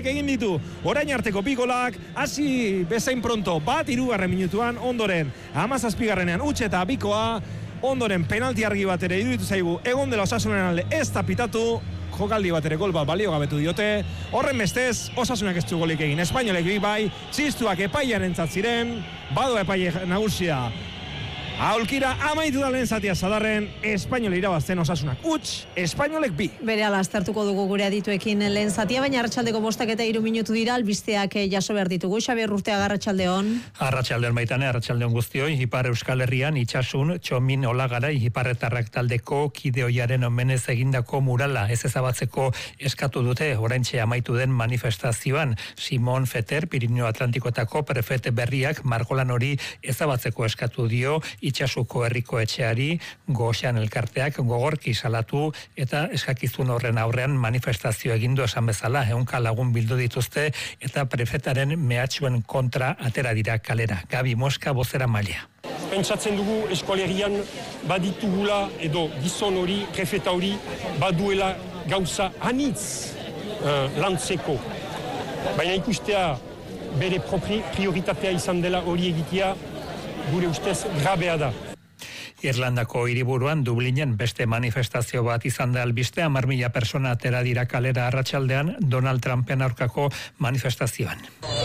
egin ditu. Orain arteko bi golak, hasi bezain pronto, bat 3. minutuan, ondoren 17. huts eta bikoa, ondoren penalti argi bat ere iruditu zaigu, egon dela Osasunen alde ez da pitatu, jokaldi bat ere gol bat balio gabetu diote, horren bestez, Osasunak ez du golik egin, Espainolek bi bai, txistuak epaian entzat ziren, bado epaile nagusia. Aulkira amaitu da lehen zatia Sadarren, Espainole irabazten Osasunak huts, Espainolek bi. Berehala aztertuko dugu gure adituekin lehen zatia, baina arratsaldeko 5 eta 3 minutu dira, albisteak jaso behar ditugu. Xabier Urteaga, arratsaldeon. Arratsaldeon baitane, arratsaldeon guztioi, Ipar Euskal Herrian itsasun Txomin Olagarai Iparretarrak taldeko kideoiaren omenez egindako murala ez ezabatzeko eskatu dute oraintxe amaitu den manifestazioan. Simon Feter, Pirineo Atlantikoetako prefete berriak margolan hori ezabatzeko eskatu dio Itsasuko herriko etxeari, Goxan elkarteak gogorki salatu eta eskakizun horren aurrean manifestazio egindu esan bezala, 100 lagun bildu dituzte eta prefetaren mehatxuen kontra atera dira kalera. Gabi Mosca, bozera maila. Pentsatzen dugu eskualerian baditugula edo gizon hori, prefeta hori, baduela gauza anitz lantzeko. Baina ikustea bere prioritatea izan dela hori egitea, gure ustez grabea da. Irlandako hiriburuan Dublinen beste manifestazio bat izan da albiste, 10.000 persona atera dira kalera arratsaldean Donald Trumpen aurkako manifestazioan.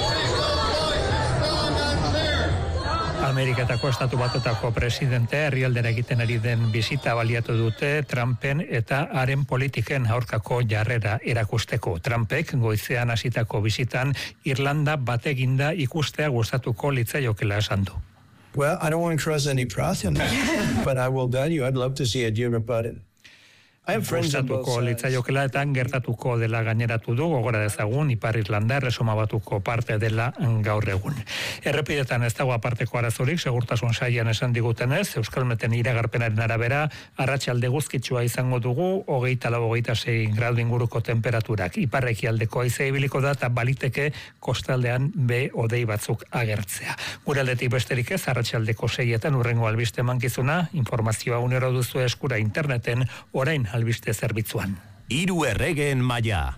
Ameriketako Estatu Batuetako presidente herrialdera egiten ari den bisita baliatu dute Trumpen eta haren politiken aurkako jarrera erakusteko. Trumpek goizean hasitako bisitan Irlanda bateginda ikustea gustatuko litzaiokela esan du. Well, I don't want to cross any path on that, but I will tell you, I'd love to see a Europe button. Gustatuko litzaiokela eta gertatuko dela gaineratu du, gogora dezagun Ipar Irlanda Erresuma Batuko parte dela gaur egun. Errepidetan ez dago aparteko arazorik, segurtasun sailean esan digutenez, Euskalmeten iragarpenaren arabera, arratsalde eguzkitsua izango dugu, 24-26 gradu inguruko temperaturak. Ipar-ekialdeko haizea ibiliko da eta baliteke kostaldean hodei batzuk agertzea. Gure aldetik besterik ez, arratsaldeko 6etan urrengo albiste mankizuna, informazioa unero duzu eskura interneten, orain albiste zerbitzuan. 3 erregeen maila.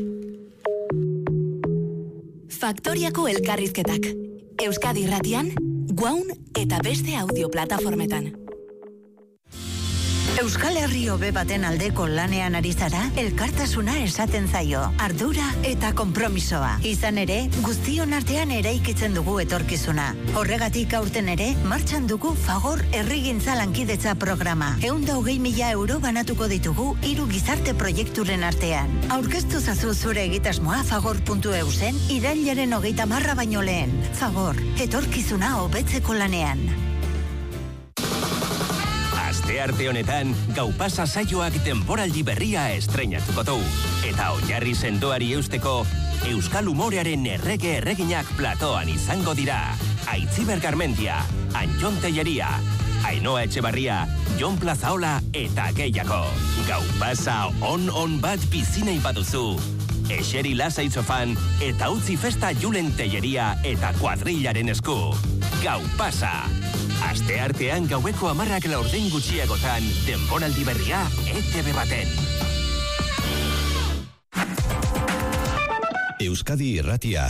Faktoriako elkarrizketak. Euskadi Irratian, Guaun eta beste audio-plataformetan. Euskal Herri hobe baten aldeko lanean ari zara, elkartasuna esaten zaio, ardura eta konpromisoa. Izan ere, guztion artean eraikitzen dugu etorkizuna. Horregatik aurten ere, martxan dugu Fagor Herrigintza Lankidetza programa. 120.000 euro banatuko ditugu 3 gizarte proiekturen artean. Aurkeztu zazu zure egitasmoa fagor.eusen irailaren 30 baino lehen. Fagor, etorkizuna hobetzeko lanean. Astearte honetan, Gau Pasa saioak denboraldi berria estreinatuko du. Eta oinarri sendoari eusteko, Euskal Humorearen erreginak platoan izango dira. Aitziber Garmendia, Antxon Telleria, Ainhoa Etxebarria, Jon Plazaola eta gehiago. Gau Pasa on bat bizinei baduzu. Eseri lasai sofan eta utzi festa Julen Telleria eta kuadrillaren esku. Gau Pasa. Asteartean gaueko 10 laurden gutxiagotan, denboraldi berria ETV baten. Euskadi Irratia.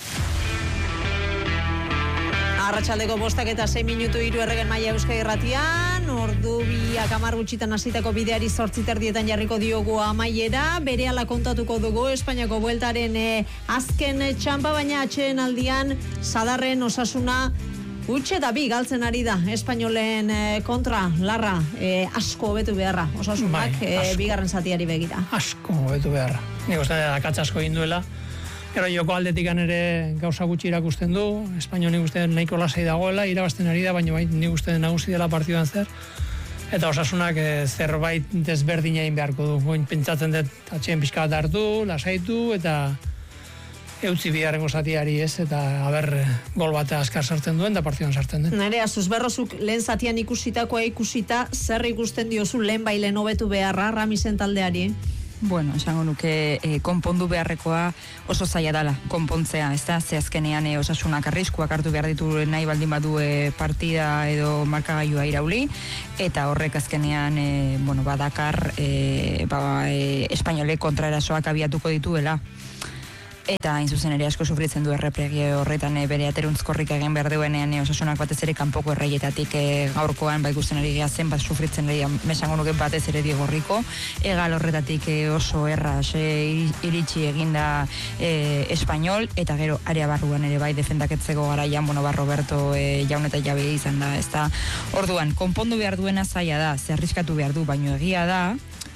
Arratsaldeko 5 eta 6 minutu 3 erregen maila Euskadi Irratian, ordu 10 gutxitan hasitako bideari 8:30 jarriko diogu amaiera, berehala kontatuko dugu Espainiako bueltaren azken txanpa, baina atxeen aldian Sadarren Osasuna Utxe eta bi galtzen ari da Espainolen kontra, Larra, asko hobetu beharra, Osasunak bigarren zatiari begira. Asko hobetu beharra. Nik uste akats asko egin duela. Gero joko aldetik ere gauza gutxi irakusten du, Espaino nik uste nahiko lasai dagoela, irabazten ari da, baina nik uste nagusi dela partiduan zer. Eta Osasunak zerbait desberdina egin beharko du. Goin pentsatzen dut atxeen pixka bat hartu, lasaitu eta eutzi bigarrengo zatiari ez, eta gol bat askar sartzen duen, da partiduan sartzen den. Nerea, Zuzberrozuk lehen zatian ikusita, zer ikusten diozu lehen bailen hobetu beharra Ramisen taldeari? Bueno, esango nuke konpondu beharrekoa oso zaila dela, konpontzea, ez da, ze azkenean Osasunak arriskuak hartu behar ditu nahi baldin badu partida edo markagailua irauli, eta horrek azkenean badakar Espainolek kontraerasoak abiatuko dituela. eta hain zuzen ere asko sufritzen du erreplegi horretan bere ateruntzkorrik egin behar duenean Osasunak batez ere kanpoko erreietatik gaurkoan ikusten ari gea zen bat sufritzen ari mesango nuke batez ere digorriko egal horretatik oso erraz iritsi eginda Espainol eta gero area barruan ere bai defendaketzeko garaian Roberto jaun eta jabe izan da, ezta. Orduan konpondu behar duena zaila da, zerriskatu behar du, baino egia da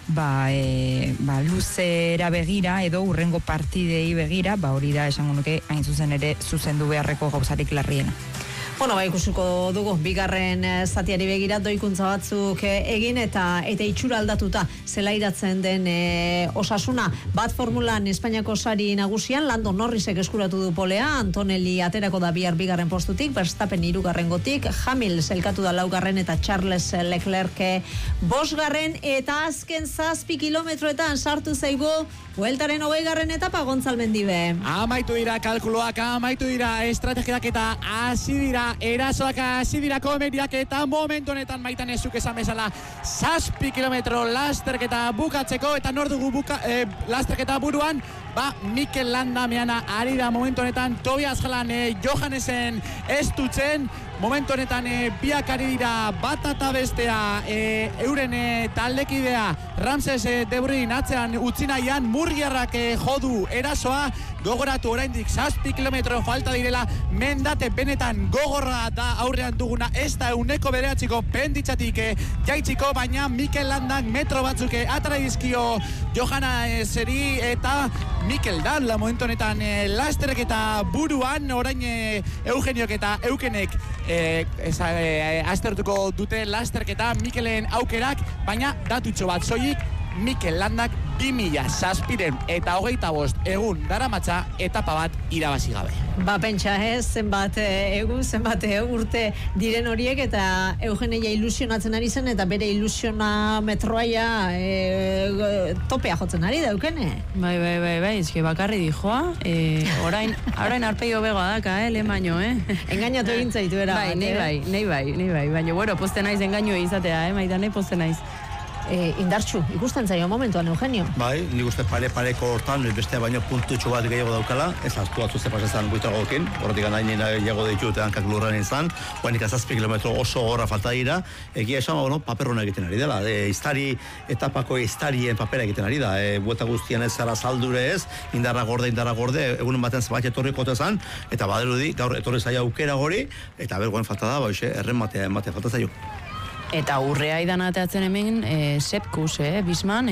luzera begira edo urrengo partidei begira, hori da esango nuke hain zuzen ere zuzendu beharreko gauzarik larriena. Bueno, ikusuko dugu, bigarren zatiari begira doikuntza batzuk egin eta itxura aldatuta zelairatzen den Osasuna. Bat formulan Espainiako sari nagusian, Lando Norrisek eskuratu du polea, Antonelli aterako da bihar bigarren postutik, Verstappen 3. Hamil zelkatu da 4. eta Charles Leclerc 5. eta azken 7 kilometroetan sartu zaigu Vueltaren 20. etapa Gontzal Mendibe. Amaitu dira kalkuloak, amaitu dira estrategiak eta hasi dira erasoak, hasi dira komediak eta momentu honetan Maitan ezuk esan bezala 7 kilometro lasterketa bukatzeko eta nor dugu lasterketa buruan Mikel Landa meana ari da momentu honetan Tobias Jalan Johannesen estutzen. Momentu honetan biak ari dira bat eta bestea euren taldekidea Ramses Debrin atzean utzi nahian Murgiarrak jodu erasoa. Gogoratu oraindik 7 kilometro falta direla, mendate benetan gogorra da aurrean duguna, ez da 9 penditzatik jaitsiko, baina Mikel Landak metro batzuk atara dizkio Johana Zeri eta Mikel Dan la momentu honetan lasterek eta buruan orain Eugeniok eta Eukenek aztertuko dute lasterketa Mikelen aukerak, baina datutxo bat soilik Mikel Landak 2007 eta 25 egun daramatza etapa bat irabazi gabe. Pentsa zenbat egun, zenbat urte diren horiek eta Eugeneia ilusionatzen ari zen eta bere ilusionametroa topea jotzen ari da Eugene. Bai, eske bakarri dijoa, orain arpeio begoa daka, lehen baino, Engainatu egin zaitu era. Nei bai, baina, bueno, poste naiz engainu izatea, Maitane, poste naiz. Indartsu, ikusten zaio momentuan, Eugenio? Bai, nik uste pareko hortan, beste baino puntutxo bat gehiago daukala, ez hartu batzu zepasezan buitragokin, horretik nahi gehiago ditut hankak lurran izan, guainik 7 kilometro oso gorra falta dira, egia esan, paperrona egiten ari dela, etapako iztarien papera egiten ari da, bueta guztian ez zara saldure ez, indarra gorde, egunen baten zabait etorriko tezan, eta badirudi, gaur etorri zaila aukera gori, eta bergoen falta da, erren mate falta zaio. Eta urrea idan ateatzen hemen Sepkus, Bisman,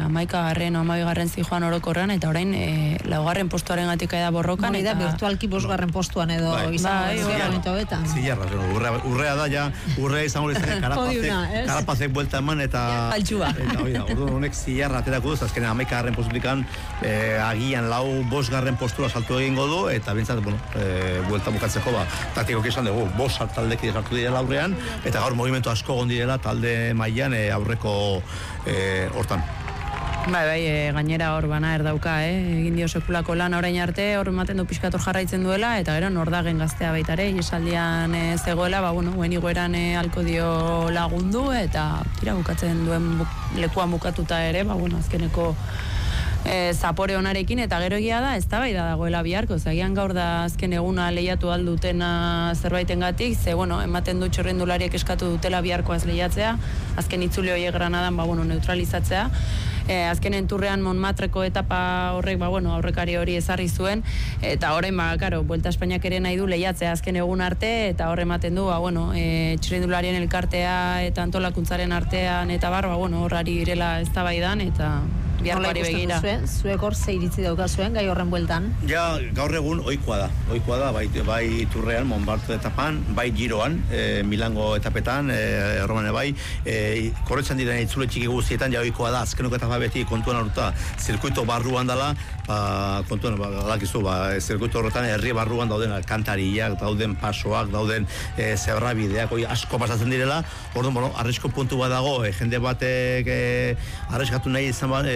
11. zijoan orokorran, eta orain 4. postuaren gatik da borrokan. Hori da, virtualki 5. postuan edo izango da. Zillarra, urrea da, ja, urrea izango izan karapazek buelta eman, eta... Altxua. Orduan honek zillarra aterako duz, azkenean 11. postulikan agian 5. postura saltu egingo du, eta bintzat, buelta bukatzeko, taktikoki esan dugu, 5 taldeki sartu dira aurrean, eta gaur movimentu asko direla talde mailan aurreko hortan. Bai, gainera hor bana erdauka, egin dio sekulako lan orain arte, hor ematen du pixkator jarraitzen duela, eta gero nordagen gaztea baitare, esaldian zegoela, guen igoeran alko dio lagundu, eta tira bukatzen duen lekuan bukatuta ere, azkeneko zapore onarekin, eta gero egia da, ez da bai da dagoela biharko, zagian gaur da azken eguna lehiatu aldutena zerbaitengatik, ze, ematen du txirrindulariek eskatu dutela biharkoaz lehiatzea, azken itzuli horiek Granadan, neutralizatzea, azkenen turrean Montmartreko etapa horrek, aurrekari hori ezarri zuen, eta orain, Vuelta Espainiak ere nahi du lehiatzea azken egun arte, eta horre ematen du, txirrindularien elkartea eta antolakuntzaren artean, eta horrari irela ez da baidan, eta biharkoari begira. Zuek hor ze iritzi daukazuen gai horren bueltan? Ja, gaur egun ohikoa da, bai turrean, Montmartre etapan, bai giroan, Milango etapetan, Romane bai, korretzen diren itzule txiki guztietan, ja ohikoa da, azkenoko etapa beti kontuan hartuta, zirkuito barruan dela, kontuan, badakizu, zirkuito horretan herri barruan dauden kantariak, dauden pasoak, dauden zebrabideak, asko pasatzen direla, orduan, arrisku puntu bat dago, jende batek arreskatu nahi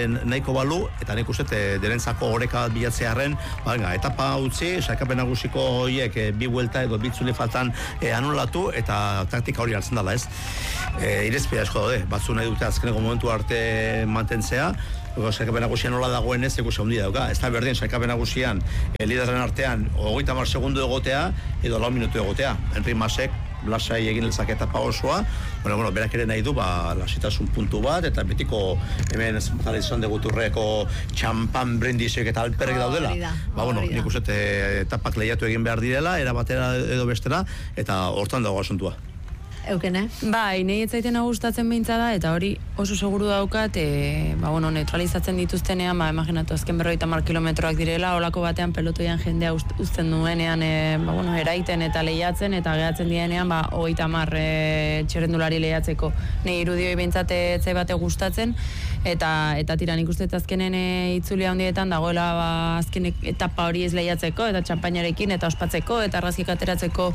nahiko balu, eta nik uste derentzako oreka bilatzearen, etapa utzi, sailkapen nagusiko horiek bi buelta edo bitzuli faltan anulatu, eta taktika hori hartzen dela, ez? Irezpia esko daude, batzu nahi dute azkeneko momentu arte mantentzea, sailkapen nagusian nola dagoen ez ikusi handia dauka. Ez da berdin sailkapen nagusian liderren artean 30 segundu egotea edo 4 minutu egotea. Henri Masek lasai egin lezake etapa osoa, berak ere nahi du lasitasun puntu bat, eta betiko hemen izan deguturreko txampan brindisek eta alperrek daudela. Nik uste etapak lehiatu egin behar direla, era batera edo bestera, eta hortan dago asuntua. Eukene? Bai, nahi etzaiten gustatzen behintza da, eta hori oso seguru daukat, neutralizatzen dituztenean, imaginatu azken 50 kilometroak direla, olako batean pelotoian jendea uzten duenean, eraiten eta lehiatzen, eta gehatzen dienean, 30 txerrendulari lehiatzeko. Nahi irudioi behintzat etzai bate gustatzen, eta tiran ikusten azkenen itzulia handietan dagoela azken etapa hori ez lehiatzeko, eta txampainarekin, eta ospatzeko, eta argazkik ateratzeko,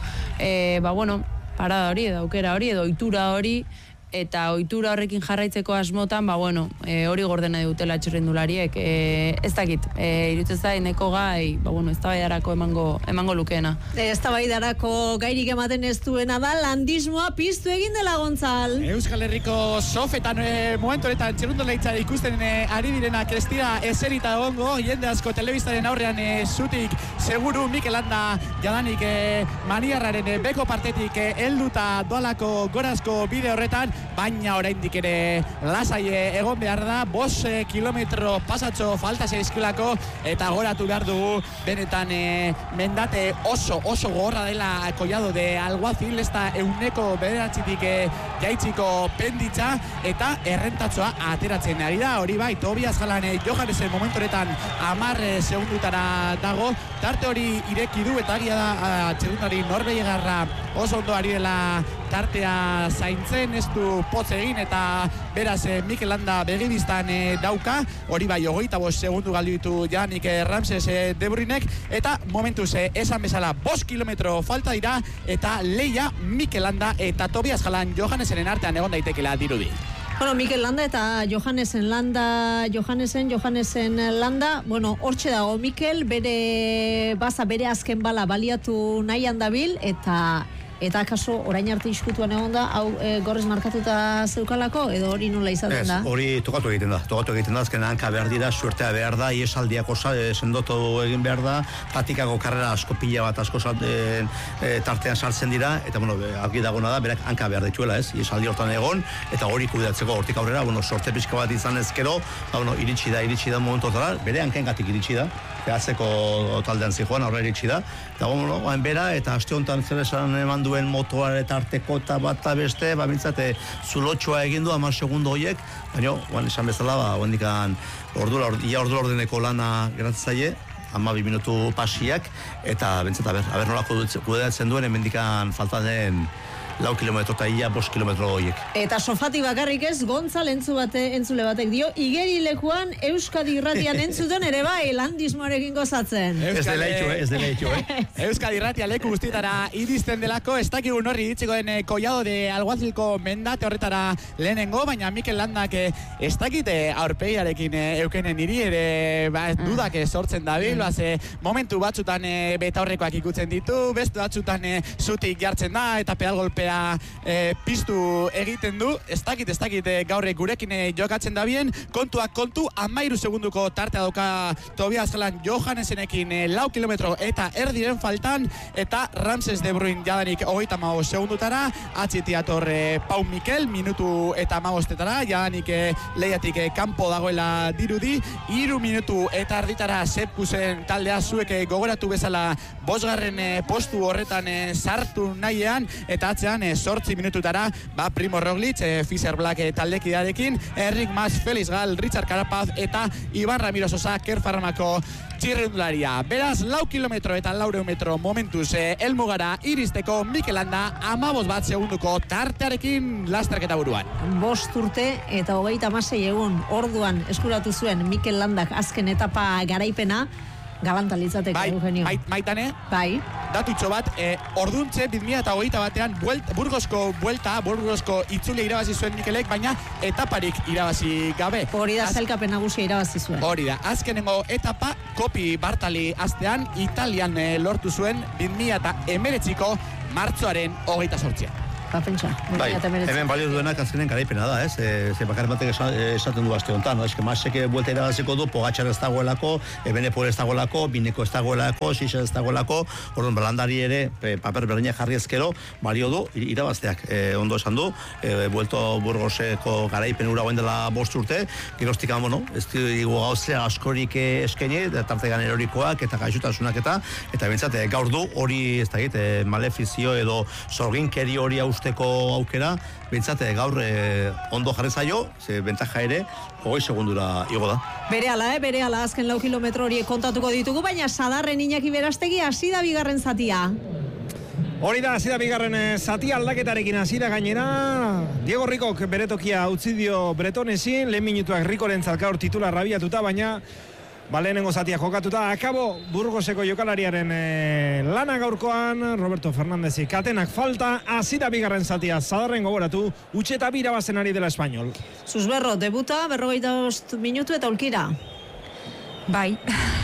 parada hori, edo aukera hori, edo ohitura hori, eta ohitura horrekin jarraitzeko asmotan, hori gordena dutela txirrindulariek. Ez dakit, irutzen da, eneko gai, ez da baidarako emango lukeena. Ez da baidarako gairik ematen ez duena da, landismoa piztu egin dela, Gontzal. Euskal Herriko sofetan momentu honetan txirrindularitza ikusten ari direnak ez dira eserita egongo, jende asko telebistaren aurrean zutik seguru Mikel Landa jadanik maniarraren beko partetik helduta doalako gorazko bide horretan, baina oraindik ere lasai egon behar da, 5 kilometro pasatxo falta zaizkilako, eta goratu behar dugu benetan mendate oso gogorra dela Collado de Alguacil, ez da 9% jaitziko penditza, eta errentatxoa ateratzen ari da, hori bai, Tobias Jalan Johannesen momentu honetan 10 segundutara dago, tarte hori ireki du, eta agia da txerundari Norbeigarra oso ondo ari dela tartea zaintzen, ez du potz egin, eta beraz Mikel Landa begibiztan dauka, hori bai 25 segundu galdu ditu Janik Ramses Debrinek, eta momentuz esan bezala 5 kilometro falta dira, eta leia Mikel Landa eta Tobias Jalan Johannesen artean egon daitekela dirudi. Mikel Landa eta Johannesen Landa, hortxe dago Mikel, bere azken bala baliatu nahian dabil, eta akaso orain arte iskutuan egon da, hau gorrez markatuta zeukalako, edo hori nola izaten da? Hori tokatu egiten da, azken hanka behar dira, suertea behar da, iesaldiako sendotu egin behar da, patikako karrera asko pila bat asko tartean sartzen dira, eta argi dagona da, berak hanka behar dituela, iesaldi hortan egon, eta hori kudeatzeko hortik aurrera, sorte pixka bat izan ezkero, iritsi da momentu hortara, bere hankengatik iritsi da, Azeko taldean zijoan, aurra iritsi da. Eta bera, eta aste honetan zer esan eman duen motoare tarteko eta bat eta beste, bintzate zulotxoa egin du 10 segundo horiek, baina, esan bezala, ordura ordeneko lana geratzen zaie, 12 minutu pasiak, eta bintzat, aber nolako kudeatzen duen, emendikan falta den 4 kilometro eta ia 5 kilometro horiek. Eta sofati bakarrik ez, Gontzal entzule batek dio, igeri lekuan Euskadi Irratian entzuten ere bai, landismoarekin gozatzen. Ez dela itxu, Euskadi Irratia leku guztietara iristen delako, ez dakigu norri itziko den Collado de Alguacilko mendate horretara lehenengo, baina Mikel Landak ez dakite aurpegiarekin eukenen niri ere dudak sortzen dabil, momentu batzutan betaurrekoak ikutzen ditu, beste batzutan zutik jartzen da, eta pedal golpe piztu egiten du, ez dakit gaur gurekin jokatzen da bien, kontuak kontu, 13 segunduko tartea dauka Tobias Jalan Johannesenekin 4 kilometro eta erdiren faltan, eta Ramses de Bruin jadanik 35 segundutara, atxitiator Pau Mikel, minutu eta 15etara, jadanik lehiatik kanpo dagoela dirudi, 3 minutu eta erditara Sepkusen taldea zuek gogoratu bezala 5. postu horretan sartu nahian, eta atzean 8 minututara, Primo Roglic, Fischer Black taldekidearekin, Enric Mas, Felix Gal, Richard Carapaz eta Iban Ramiro Sosa, Kerfarmako txirrendularia. Beraz, 4 kilometro eta 400 metro momentuz helmugara iristeko Mikel Landa 15 segunduko tartearekin lasterketa buruan. 5 urte eta 36 egun orduan eskuratu zuen Mikel Landak azken etapa garaipena, galanta litzateke, Eugenio. Maitane? Bai. datutxo bat, orduntze 2021 batean Burgosko itzule irabazi zuen Mikelek, baina etaparik irabazi gabe. Hori da sailkapen nagusia irabazi zuen. Hori da, azkenengo etapa Kopi Bartali astean Italian lortu zuen 2019ko martxoaren 28. Bai, hemen balio duenak azkenen garaipena da, ez? Ze bakar batek esaten du aste honetan, no? Eske Masek buelta irabaziko du, Pogačar ez dagoelako, Evenepoel ez dagoelako, Bineko ez dagoelako, Sisa ez dagoelako, orduan balandari ere paper berdina jarri ezkero, balio du irabazteak. Ondo esan du, buelto Burgoseko garaipen ura goen dela 5 urte, geroztik, bueno, ez digu gauzea askorik eskaini, tartegan erorikoak eta gaixotasunak eta bentsat gaur du hori ez dakit, malefizio edo sorginkeri hori aukera, bentsate gaur ondo jarri zaio, ze bentaja ere 20 segundura igo da. Berehala, azken 4 kilometro horiek kontatuko ditugu, baina Sadarren Iñaki Berastegi hasi da bigarren zatia. Hori da, hasi da bigarren zatia aldaketarekin hasi da gainera. Diego Ricok bere tokia utzi dio Bretonesin, lehen minutuak Ricorentzat gaur titular rabiatuta, baina lehenengo zatia jokatuta, akabo Burgoseko jokalariaren lana gaurkoan, Roberto Fernandezi katenak falta, hasi da bigarren zatia, Sadarren gogoratu, utxeta birabazen ari dela Espainol. Susberro, debuta, 45 minutu eta ulkira. Bai.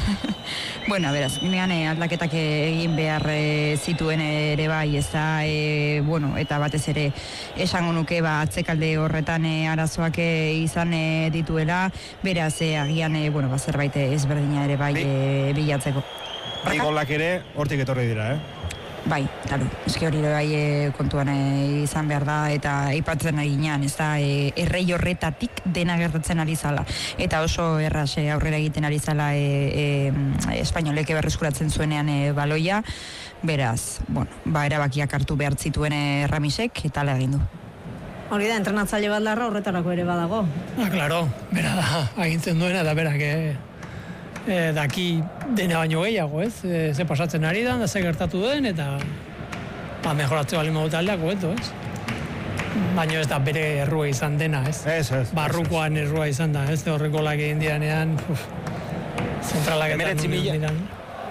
Bueno, beraz, ginean aldaketak egin behar zituen ere bai, ez da, eta batez ere esango nuke atzekalde horretan arazoak izan dituela, beraz, agian, zerbait ezberdina ere bai bilatzeko. Golak ere hortik etorri dira, Bai, claro, eski hori bai kontuan izan behar da, eta aipatzen eginean, ez da, errei horretatik dena gertatzen ari zala. Eta oso erraz aurrera egiten ari zala Espainolek berreskuratzen zuenean baloia, beraz, erabakiak hartu behar zituen Ramisek, eta egin du. Hori da, entrenatzaile bat larra horretarako ere badago. Claro, bera da, agintzen duena, eta berak daki dena baino gehiago, ez? Ze pasatzen ari da ze gertatu den, eta mejoratze bali modu taldeako, ez? Baina ez da bere errua izan dena, ez? Barrukoan errua izan da, ez? Horreko lak egin dianean, zentralak eta nuen diran.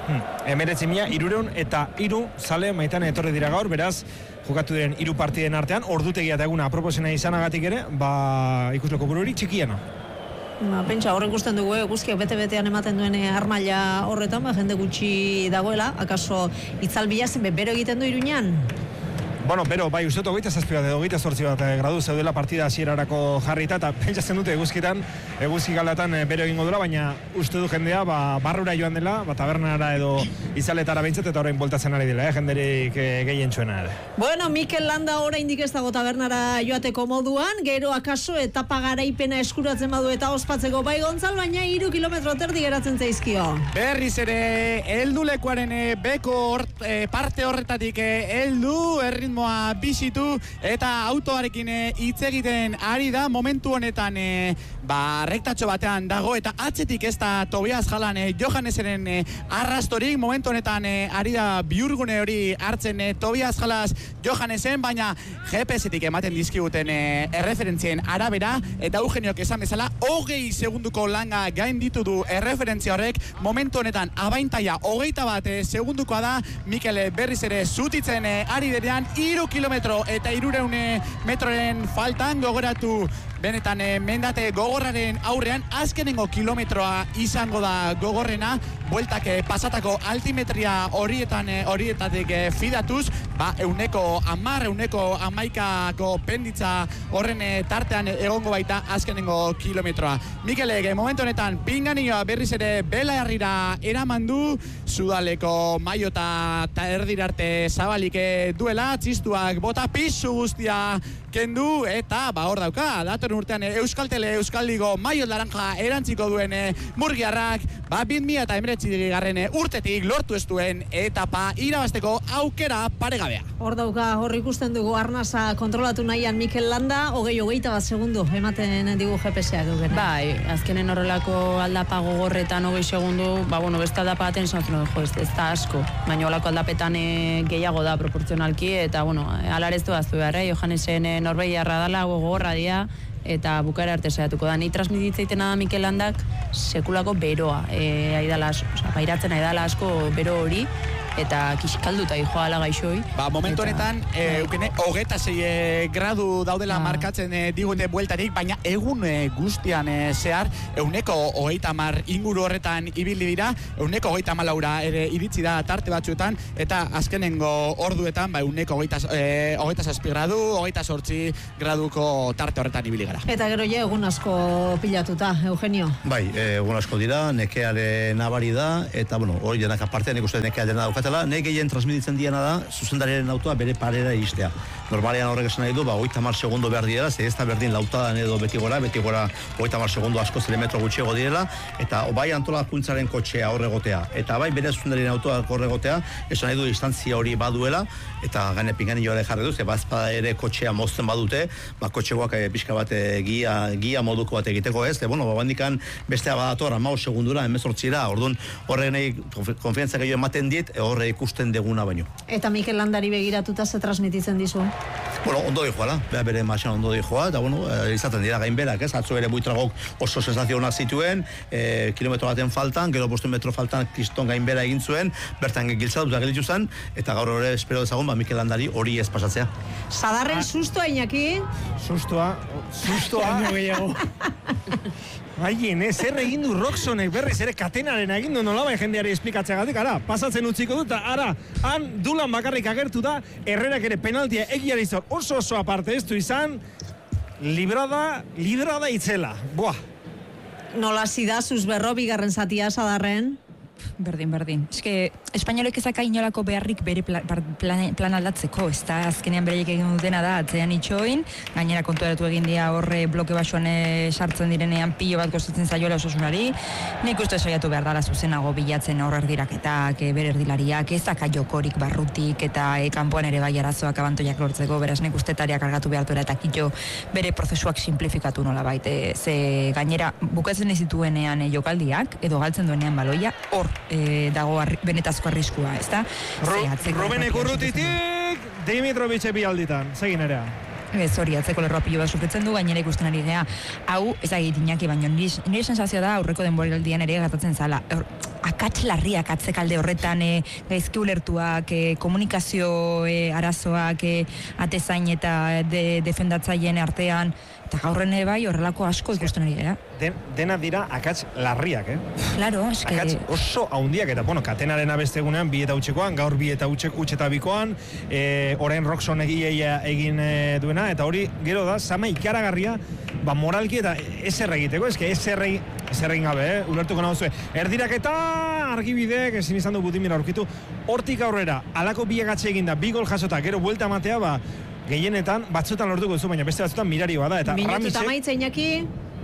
19.000 eta 3 zale maitan etorri dira gaur, beraz, jokatu diren 3 partiden artean, ordutegia eta eguna aproposena izanagatik ere, ikusleko bururi txikiena. Pentsa, horrek ikusten dugu, guztiak bete-betean ematen duen armaila horretan, jende gutxi dagoela, akaso itzalbila zen bero egiten du Iruñan? Bero, bai, uste dut 27 edo 28 bat gradu zeudela partida hasierarako jarrita, eta pentsatzen dute eguzkitan, eguzki galdatan bero egingo dela, baina uste du jendea, barrura joan dela, tabernara edo izaletara behintzat, eta orain boltatzen ari dela, jenderik gehien txuena ere. Bueno, Mikel Landa oraindik ez dago tabernara joateko moduan, gero akaso etapa garaipena eskuratzen badu eta ospatzeko bai Gontzal, baina 3 kilometro terdi geratzen zaizkio. Berriz ere, heldulekuaren beko parte horretatik heldu, erritmo bizitu eta autoarekin hitz egiten ari da momentu honetan rektatxo batean dago eta atzetik ez da Tobias Jalan Johanneseren arrastorik momentu honetan ari da biurgune hori hartzen Tobias Jalas Johannesen, baina GPS-etik ematen dizkiguten erreferentzien arabera eta Eugeniok esan bezala 20 segunduko langa gain ditu du erreferentzia horrek, momentu honetan abaintaia 21 segundukoa da. Mikel berriz ere zutitzen ari denean 3 kilometro eta 300 metroren faltan, gogoratu benetan mendate gogorraren aurrean azkenengo kilometroa izango da gogorrena, bueltak pasatako altimetria horietatik fidatuz, 110-111ko penditza horren tartean egongo baita azkenengo kilometroa. Mikelek momentu honetan pinganioa berriz ere Belarrira eraman du, sudaleko maiota eta erdirarte zabalik duela, txistuak bota pisu guztia kendu eta hor dauka, datorren urtean Euskaldigo maiot laranja erantziko duen murgiarrak, 2019 urtetik lortu ez duen etapa irabazteko aukera paregabea. Hor dauka, hor ikusten dugu arnasa kontrolatu nahian Mikel Landa, 20-21 segundu ematen digu GPS-ak dugena. Bai, azkenen horrelako aldapa gogorretan 20 segundu, beste aldapa baten esan ez da asko, baina horrelako aldapetan gehiago da proportzionalki, eta alarez duaztu behar, Johannesen Norbeiarra dala, gogorra dia, eta bukaera arte saiatuko da. Ni transmititzeitena da Mikel Landak sekulako beroa, pairatzen aidala asko bero hori, eta kiskalduta joala gaixoi. Momentu honetan, eukene, 26 gradu daudela markatzen digute bueltarik, baina egun guztian zehar, euneko 30 inguru horretan ibili dira, euneko 34 ere iritsi da tarte batzuetan, eta azkenengo orduetan, euneko 27 gradu, 28 graduko tarte horretan ibili gara. Eta gero egun asko pilatuta, Eugenio. Bai, egun asko dira, nekeare nabari da, eta hori denak apartean ikusten nekea dena daukatela, nek gehien transmititzen diena da, zuzendariaren autoa bere parera iristea. Normalean horrek esan nahi du, 30 segundo behar direla, ez da berdin lautadan edo beti gora 30 segundo asko metro gutxiago direla, eta bai antolakuntzaren kotxea horregotea, eta bai bere zuzendarien autoa horregotea, esan nahi du distantzia hori baduela, eta gane pingani joare jarri du, bazpada ere kotxea mozten badute, kotxegoak pixka bat gia moduko bat egiteko ez, bandikan bestea badator 15 segundura, 18ra, orduan horre nahi konfiantza gehiago ematen dit, horre ikusten deguna baino. Eta Mikel Landari begiratuta ze transmititzen dizu? Ondo dijoala, bere marxan ondo dijoa, eta izaten dira gainberak, ez? Atzo ere buitragok oso sensazionak zituen, kilometro baten faltan, gero 5 metro faltan kriston gainbera egin zuen, bertan giltzatuta gelditu zen, eta gaur hori espero dezagun, Mikel Landari hori ez pasatzea. Sadarren sustoa, Iñaki? Sustoa. Haien, zer egin du Roxonek berriz ere katenaren egin du nolabai jendeari esplikatzeagatik, pasatzen utziko dut, han Dulan bakarrik agertu da, Herrerak ere penaltia egiari zor, oso aparte ez du izan, librada itzela, buah. Nola zidazuz berro, bigarren zatia Sadarren? Berdin. Eske, espainolek ezaka inolako beharrik bere plan aldatzeko, ez da, azkenean bereiek egin dutena da, atzean itxoin, gainera kontuaratu egin dia horre bloke basuan sartzen direnean pilo bat kostatzen zaiola Osasunari, nik uste saiatu behar dala zuzenago bilatzen horre erdiraketak, bere erdilariak, ezaka jokorik barrutik, eta kanpoan ere bai arazoak abantoiak lortzeko, beraz nik uste taria kargatu behar duela, eta kitxo bere prozesuak simplifikatu nola baite, ze gainera bukatzen ez dituenean jokaldiak, edo galtzen duenean baloia, hor dago benetazko arriskua, ez da? Rubenek urrutitik, Dimitrovic bialditan, segin ere. Hori, atzeko lerroa pilo bat sufritzen du, gainera ikusten ari gea, hau, ez da Iñaki, baina nire sensazioa da aurreko denboraldian ere gatatzen zala. Akats larriak atzekalde horretan, gaizki ulertuak, komunikazio arazoak, atezain eta defendatzaileen artean, eta gaurren bai horrelako asko ikusten ari gea. Dena dira akats larriak, Claro, eske... Akats oso haundiak, eta, katenaren abestegunean, 2 eta utxekoan, gaur 2 eta utxe eta bikoan, orain Roxon egin duena, eta hori, gero da, zama ikaragarria, moralki eta ezer egiteko, eske ezer egin gabe, ulertuko nauzue. Erdirak eta argibidek, ezin izan du Butimir aurkitu, hortik aurrera, alako biagatxe eginda, 2 gol jasota, gero buelta matea, gehienetan, batzutan lortuko zu, baina beste batzutan mirari bada, eta Minutu eta maitza, Iñaki?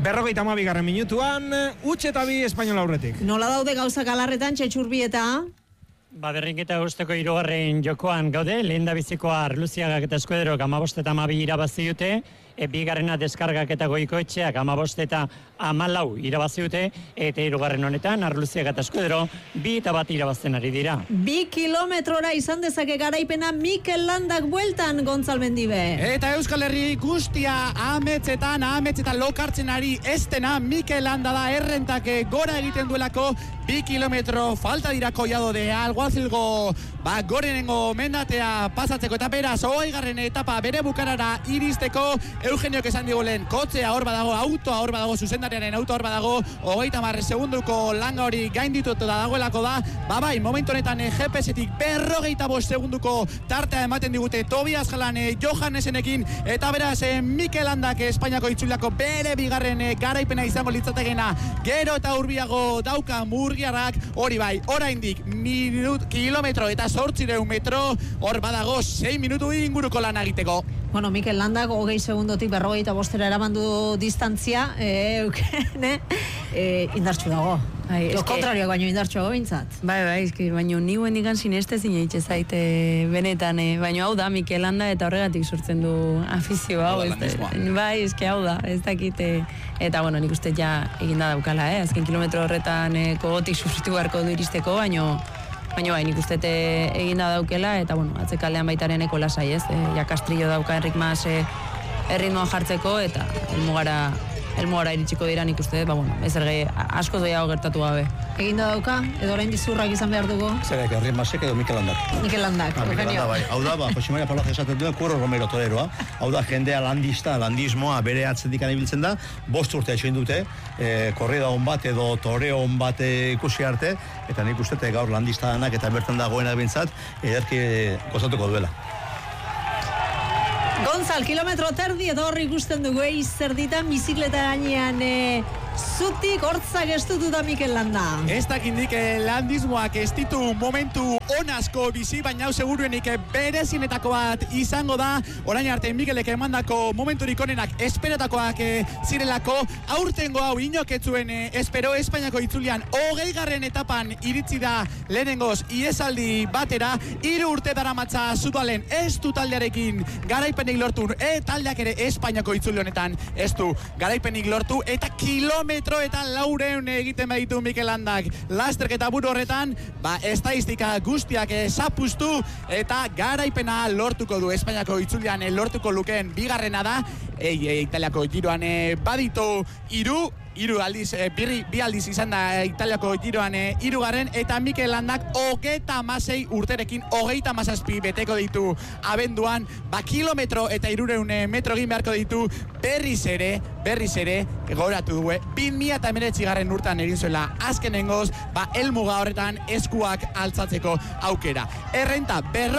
52. minutuan, utxe eta 2 Espainola aurretik. Nola daude gauzak alarretan, Txetxurbi eta... Berrinketa usteko 3. jokoan gaude, lehen da bizikoa Arluziagak eta Eskuederok 15 eta 12 irabazi dute, bigarrena Deskargak eta Goikoetxeak 15 eta 14 irabazi dute, eta 3. honetan Arluziagak eta Eskuedero 2 eta 1 irabazten ari dira. 2 kilometrora izan dezake garaipena Mikel Landak bueltan, Gontzal Mendibe. Eta Euskal Herri guztia ametsetan lokartzen ari estena Mikel Landa da, errentak gora egiten duelako, 2 kilometro falta dirako jado de Alguazilgo gorenengo mendatea pasatzeko, eta beraz 20. etapa bere bukarara iristeko. Eugeniok esan digolen, kotzea hor badago, autoa hor badago, zuzendariaren autoa hor badago, 30 segunduko langa hori gaindituta dagoelako da, bai, momentu honetan GPS-etik 45 segunduko tartea ematen digute Tobias Jalan Johannesenekin, eta beraz Mikel Landak Espainiako itzuliako bere bigarren garaipena izango litzatekena, gero eta urbiago dauka murgiarrak, hori bai, oraindik kilometro eta 800 metro, hor badago 6 minutu inguruko lan egiteko. Bueno, Mikel Landak 20 segundotik 45 eramandu distantzia, indartxu dago. Kontrarioak baino indartxu dago bintzat. Bai, baino ni guen digan sineste zinaitxe zaite benetan, baino hau da Mikel Landa eta horregatik sortzen du afizio hau. Bai, hau da, ez dakite. Eta, nik uste ja eginda daukala, azken kilometro horretan kogotik sufritu beharko du iristeko, baino bai, nik uste eginda daukela, eta, atzekaldean baitaren eko lasai, ez? Ja Castrillo dauka Enrik Mas erritmoa jartzeko, eta elmugara helmugara iritsiko dira, nik uste, ez erge asko gehiago gertatu gabe. Eginda dauka, edo orain dizurrak izan behar dugu? Zerek, Errimasek edo Mikel Landak. Mikel Landak, Eugenio. Bai. Hau da, Jose Maria Palaz esaten duen Curro Romero toreroa. Hau da, jendea landismoa bere atzetik ibiltzen da, 5 urte etxoin dute, korrida on bat edo toreo on bat ikusi arte, eta nik uste gaur landista danak eta bertan dagoena bintzat, ederki gozatuko duela. Gonzal, kilometro terdi edo horri ikusten dugu zerditan bizikleta gainean zutik hortzak estutu da Mikel Landa. Ez dakindik landismoak ez ditu momentu onasko bizi, baina hau seguruenik berezinetako bat izango da. Orain arte Mikelek emandako momenturik onenak esperatakoak zirelako. Aurtengo hau inoketzuen espero Espainiako itzulian 20. etapan iritsi da lehenengoz iesaldi batera. 3 urte daramatza Zudalen ez du taldearekin garaipenik lortu, taldeak ere Espainiako itzuli honetan ez du garaipenik lortu, eta kilometroetan 400 egiten baditu Mikel Landak. Lasterketa buru horretan, estadistika guztiak zapuztu eta garaipena lortuko du. Espainiako itzulian lortuko lukeen bigarrena da. Italiako giroan baditu 3 aldiz, bi aldiz izan da Italiako giroan 3. eta Mikel Landak 36 urterekin 37 beteko ditu abenduan, kilometro eta 300 metro egin beharko ditu berriz ere goratu du 2019 urtean egin zuela azkenengoz, helmuga horretan eskuak altzatzeko aukera. Errenta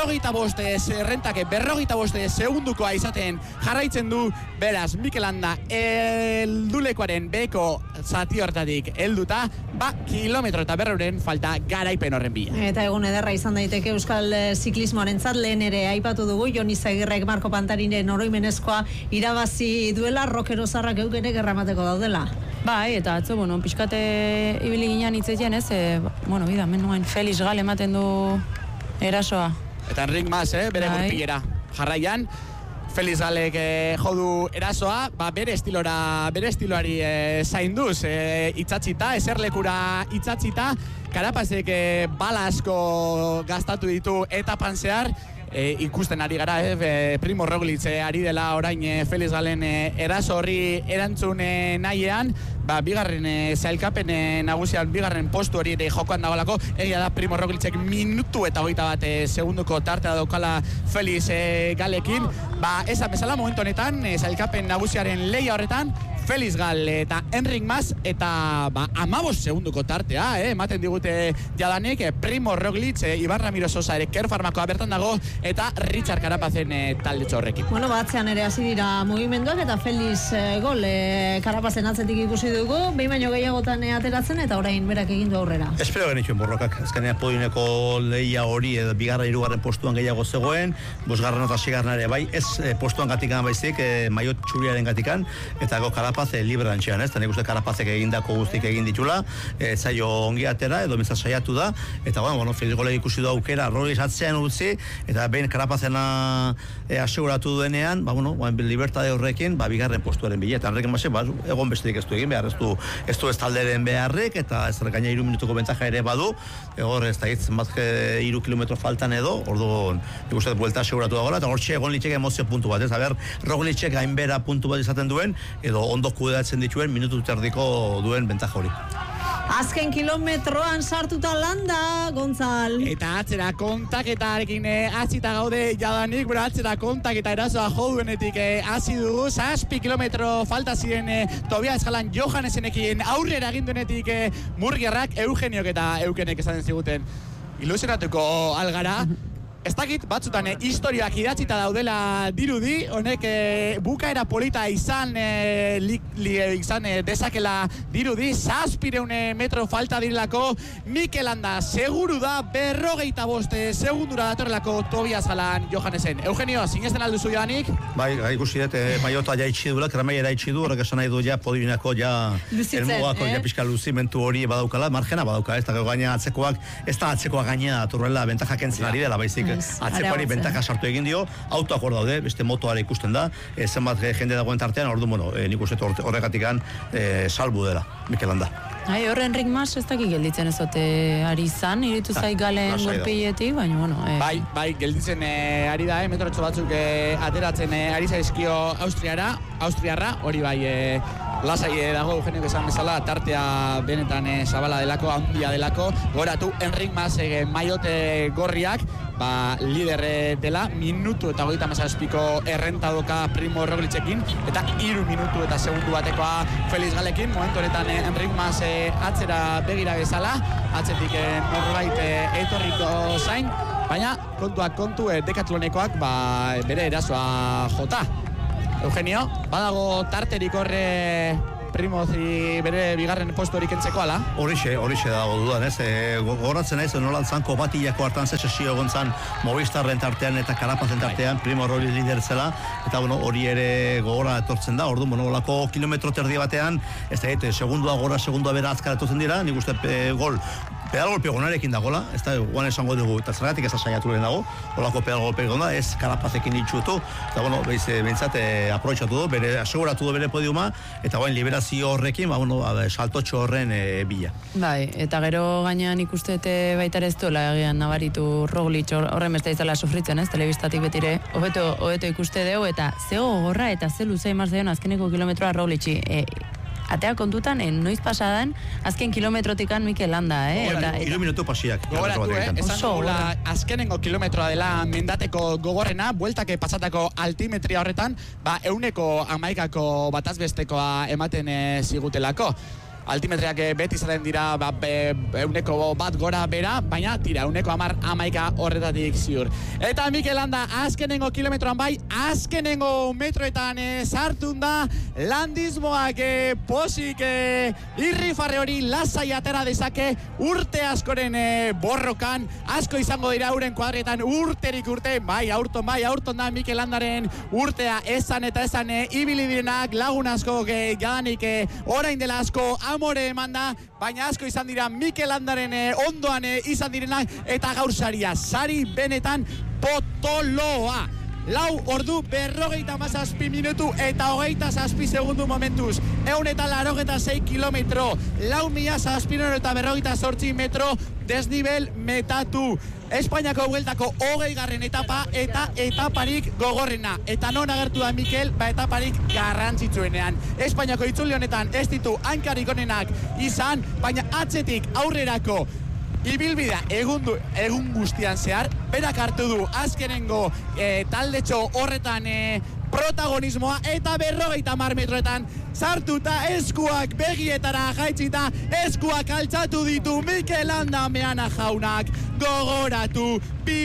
45 segundukoa izaten jarraitzen du, beraz Mikel Landa heldulekoaren beko zati hortatik helduta, kilometro eta 400 falta garaipen horren bila. Eta egun ederra izan daiteke euskal ziklismoarentzat, lehen ere aipatu dugu, Jon Izagirrek Marko Pantarinen oroimenezkoa irabazi duela, Rokero Zarrak eukene gerramateko daudela. Eta atzo, pixkate ibili ginean hitzetan ez, bida, menuen Felix Gal ematen du erasoa. Eta Enric Mas, bere gurpilera jarraian, Felix Galek jodu erasoa, bere estiloari zainduz, itxatxita, eserlekura itxatxita, Karapazek bala asko gastatu ditu etapan zehar, ikusten ari gara, Primo Roglic ari dela orain Felix Galen eraso horri erantzun nahiean, bigarren zailkapen nagusian bigarren postu hori ere jokoan dagoelako. Egia da Primo Roglicek minutu eta 21 segunduko tartea daukala Felix Galekin. Esan bezala momentu honetan zailkapen nagusiaren lehia horretan Felix Gal eta Enric Mas eta 15 segunduko tartea, ematen digute jadanik. Primo Roglic, Iban Ramiro Sosa ere Kero Farmakoa bertan dago, eta Richard Carapazen talde txorrekin. Batzean ere hasi dira mugimenduak eta Felix Gol Carapazen atzetik ikusi dugu, behin baino gehiagotan ateratzen eta orain berak egin du aurrera. Espero genituen borrokak, azkenean podiumeko lehia hori edo bigarra 3. postuan gehiago zegoen, 5. eta 6. ere bai, ez postuan gatikan baizik, maiot txuriaren gatikan, eta Carapaz libre antxean, eta nik uste Carapazek egindako guztik egin ditula, zailo ongi atera, edo meza saiatu da, eta Felix Golek ikusi du aukera, Roglic atzean utzi, eta behin Carapazena aseguratu duenean, libertade horrekin, bigarren postuaren bila, eta Enric Masek, egon besterik ez du egin behar, ez du ez talderen beharrik, eta ez gaina 3 minutuko bentaja ere badu, hor ez da hitzen bat 3 kilometro faltan edo, orduan nik uste buelta aseguratu dagoela, eta hortxe egon litzeke emozio puntu bat, Roglicek gainbera puntu bat izaten duen, edo ondo kudeatzen dituen minutu terdiko duen bentaja hori. Azken kilometroan sartuta Landa, Gonzal. Eta atzera kontaketarekin hasita gaude jadanik, atzera kontaketa erasoa joduenetik hasi dugu, 7 kilometro falta ziren Tobias Jalan Johannesenekin aurrera eginduenetik Murgerrak, Eugeniok eta Eukenek esaten ziguten ilusionatuko algara. Ez dakit, batzutan historioak idatzita daudela dirudi, honek bukaera polita izan dezakela dirudi, 700 metro falta direlako, Mikel Landa seguru da 45 segundura datorrelako Tobias Jalan Johannesen. Eugenio, sinesten alduzu joanik? Ikusi dut, maiota jaitsi duela, kremaiera jaitsi du, horrek esan nahi du podiumeko elmugako pixka luzimentu hori badaukala, margena badauka, ez da gaina atzekoak, ez da atzekoak gaina datorrela bentaja kentzen ari dela, baizik. Atzekoari bentaka sartu egin dio, autoak hor daude, beste motoare ikusten da, zenbat jende dagoen tartean, ordu, nik uste horregatikan salbu dela, Mikel Landa. Horren Enric Mas ez dakik gelditzen ez ote ari izan, iritu zait Galen gurpiletik, baina, Bai, gelditzen ari da, metrotxo batzuk ateratzen ari zaizkio Austriarra, hori bai, lasai dago Eugenio esan bezala, tartea benetan zabala delako, handia delako, goratu Enric Mas maiote gorriak, lider dela, minutu eta 37ko errentadoka Primo Rogliczekin, eta 3 minutu eta segundu batekoa Felix Galekin, momentu honetan Enric Mas atzera begira bezala, atzetik norbait etorriko zain, baina kontu dekatlonekoak bere erasoa jota. Eugenio, badago tarterik horre Primozi bere bigarren postu hori kentzeko ala? Horixe dago dudan, ez? Gogoratzen naiz, nolan zanko batilako hartan sesio egon zan Movistarren tartean eta Karapazen tartean, Primo Roglic lider zela, eta hori ere gogora etortzen da, orduan, olako kilometro terdi batean, ez da, segundua bera azkar etortzen dira, nik uste pedalgolpe gonarekin dagoela, ez da, guan esango dugu, eta zergatik ez saiatu lehen dago, olako pedalgolpe gona, ez Karapazekin ditxutu, eta behintzat aproitxatu du, aseguratu du bere podiuma, eta guain liberazio horrekin, saltotxo horren bila. Bai, eta gero gainean ikustete baita ez duela egian nabaritu Roglic horren beste izala sufritzen, ez, telebistatik betire, hobeto ikuste dugu, eta ze gogorra eta ze luzea imaz deon azkeneko kilometroa Roglici, atea kontutan, noiz pasadan, azken kilometrotikan Mikel Landa, 3 minutu pasiak. Gogoratu, esan gogula, azkenengo kilometroa dela mendateko gogorrena, bueltake pasatako altimetria horretan, 111ko batazbestekoa ematen zigutelako. Altimetriak beti izaten dira 101 gora bera, baina tira 111 horretatik ziur. Eta Mikel Landa azkenengo kilometroan azkenengo metroetan sartun da, landismoak posik irrifarre hori lasai atera dezake, urte askoren borrokan, asko izango dira uren kuadretan urterik urte, aurton da Mikel Landaren urtea esan ibili direnak, lagun asko jadanik orain dela asko amore eman da, baina asko izan dira Mikel Landaren ondoan izan direnak, eta gaur sari benetan potoloa. 4 ordu 57 minutu eta 27 segundu momentuz. 186 kilometro, 4.758 metro desnivel metatu. Espainiako bueltako 20. etapa eta etaparik gogorrena. Eta non agertu da Mikel, etaparik garrantzitsuenean. Espainiako itzuli honetan ez ditu hankarik onenak izan, baina atzetik aurrerako ibilbidea egun guztian zehar, berak hartu du azkenengo taldetxo horretan protagonismoa, eta 50 metroetan sartuta eskuak begietara jaitzita, eskuak altxatu ditu Mikel Landa Meana jaunak. Gogoratu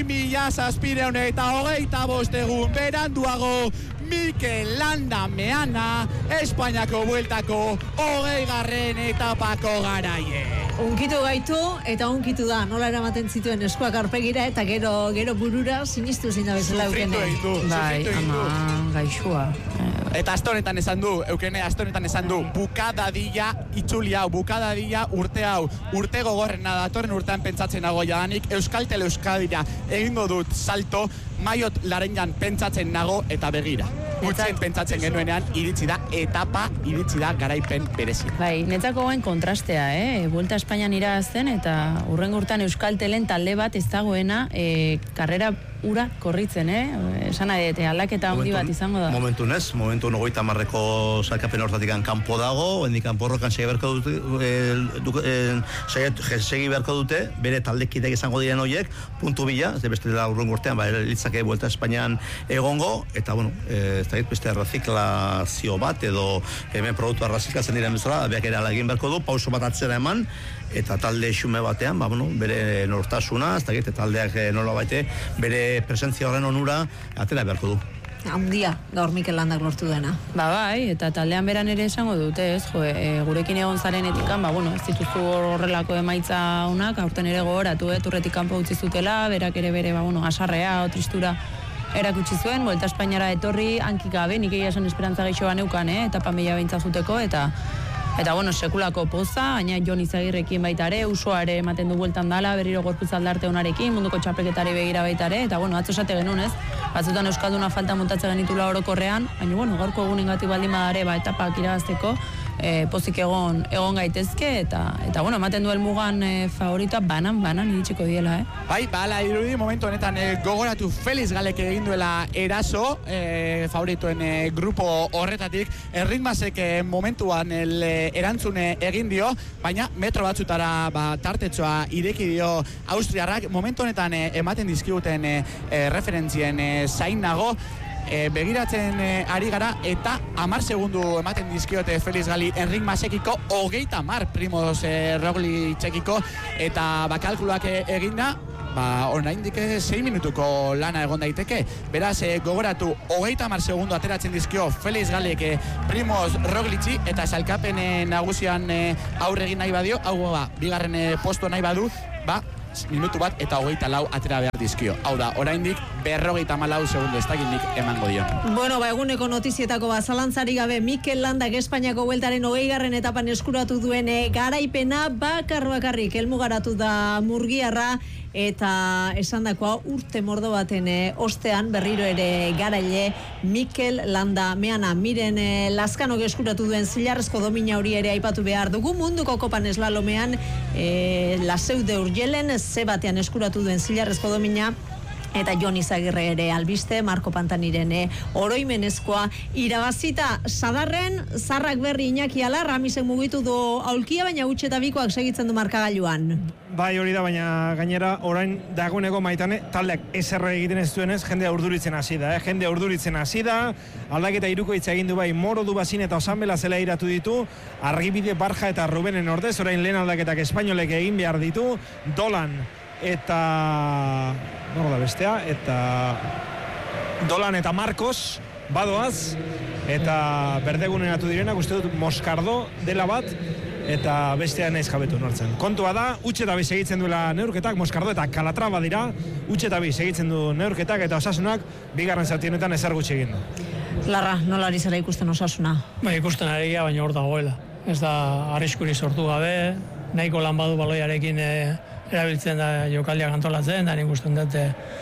2027 egun beranduago Mikel Landa Meana, Espainiako bueltako 20. etapako garaie. Unkitu gaitu eta unkitu da, nola eramaten zituen eskuak arpegira eta gero burura sinistu zina bezala Eukene. Bai, ama gaixua. Eta aste honetan esan du, Eukene, bukadadila itzuli hau, bukadadila urte hau, urte gogorrena datorren urtean pentsatzen nago jadanik, Euskaltel Euskadira egingo dut salto, Maiot Larengan pentsatzen nago eta begira. Gutxien pentsatzen genuenean iritsi da garaipen berezi. Bai, netzako gain kontrastea, Vuelta Espainian irazten eta urrengo urtean Euskaltelen talde bat ez dagoena karrera ura korritzen, esan nahi, aldaketa handi bat izango da. Momentu 30ko sailkapen hortatik kanpo dago, hendik kanporrokan segi beharko dute, bere taldekideak izango diren horiek, puntu bila, ez beste da urrengo urtean, litzake Vuelta Espainian egongo, eta beste erreziklazio bat, edo hemen produktua erreziklatzen diren bezala, beak ere egin beharko du, pauso bat atzera eman, eta talde xume batean, bere nortasuna, eta taldeak nola baite, bere presentzia horren onura atera beharko du. Handia, gaur Mikel Landak lortu dena. Bai, eta taldean beran ere esango dute, gurekin egon zarenetikan, ez dituzu horrelako emaitza honak, aurten ere gogoratu, turretik kanpo utzi zutela, berak ere bere, asarrea, tristura erakutsi zuen, Vuelta Espainiara etorri, hankik gabe, nik egia esan esperantza geixoa neukan, eta mila behintzazuteko, eta sekulako poza, baina Jon Izagirrekin baita ere, usoare ematen du bueltan dala, berriro gorputz aldarte honarekin, munduko txapelketari begira baita ere, eta atzo esate genuen, batzutan euskalduna falta montatzen genitula orokorrean, baina gaurko egunengatik baldin badare, etapak irabazteko, pozik egon gaitezke, eta bueno, ematen duen mugan favoritoa banan iritsiko diela, Bai, bala irudi momentu honetan gogoratu Felix Galek egin duela eraso favoritoen grupo horretatik, Erritmasek momentuan erantzune egin dio, baina metro batzutara tartetxoa ireki dio austriarrak, momentu honetan ematen dizkiguten referentzien zain nago, begiratzen ari gara eta 10 segundu ematen dizkiote Felix Gali Erritmasekiko, 30 Primoz Roglicekiko, eta kalkuluak eginda, oraindik 6 minutuko lana egon daiteke. Beraz, gogoratu 30 segundu ateratzen dizkio Felix Galek Primoz Roglici, eta sailkapen nagusian aurre egin nahi badio, hau bigarren postu nahi badu, minutu bat eta 24 atera behar dizkio. Hau da, oraindik 54 segundu ez dakindik emango dio. Bueno, eguneko notizietako zalantzari gabe Mikel Landak Espainiako Bueltaren 20. etapan eskuratu duen garaipena bakarrik helmugaratu da murgiarra, eta esandakoa urte mordo baten ostean berriro ere garaile Mikel Landa meana. Miren Lazkanok eskuratu duen zilarrezko domina hori ere aipatu behar dugu. Munduko kopan eslalomean Laseu de Urgelen ze batean eskuratu duen zilarrezko domina, eta Jon Izagirre ere albiste, Marko Pantaniren oroimenezkoa irabazita. Sadarren, zarrak berri Iñaki Alar, Ramisek mugitu du aulkia, baina utxe eta bikoak segitzen du markagailuan. Bai, hori da, baina gainera orain dagoeneko Maitane taldeak eserre egiten ez duenez, jendea urduritzen hasi da, jendea urduritzen hasi da, aldaketa irukoitza egin du bai, Moro Dubazin eta Osanbela zela iratu ditu, Argibide Barja eta Rubenen ordez, orain lehen aldaketak espainolek egin behar ditu, Dolan eta Dolan eta Marcos badoaz, eta berdeguneratu direnak, uste dut Moskardo dela bat, eta bestea naiz jabetu nortzen. Kontua da, utxe eta bi segitzen duela neurketak, Moskardo eta Calatrava dira, utxe eta bi segitzen du neurketak, eta Osasunak bigarren zati-honetan ezer gutxi egin du. Larra, nola ari zara ikusten Osasuna? Ikusten ari gara, baina hor dagoela. Ez da arriskuri sortu gabe, nahiko lan badu baloiarekin erabiltzen da jokaldiak antolatzen, da nik usten dut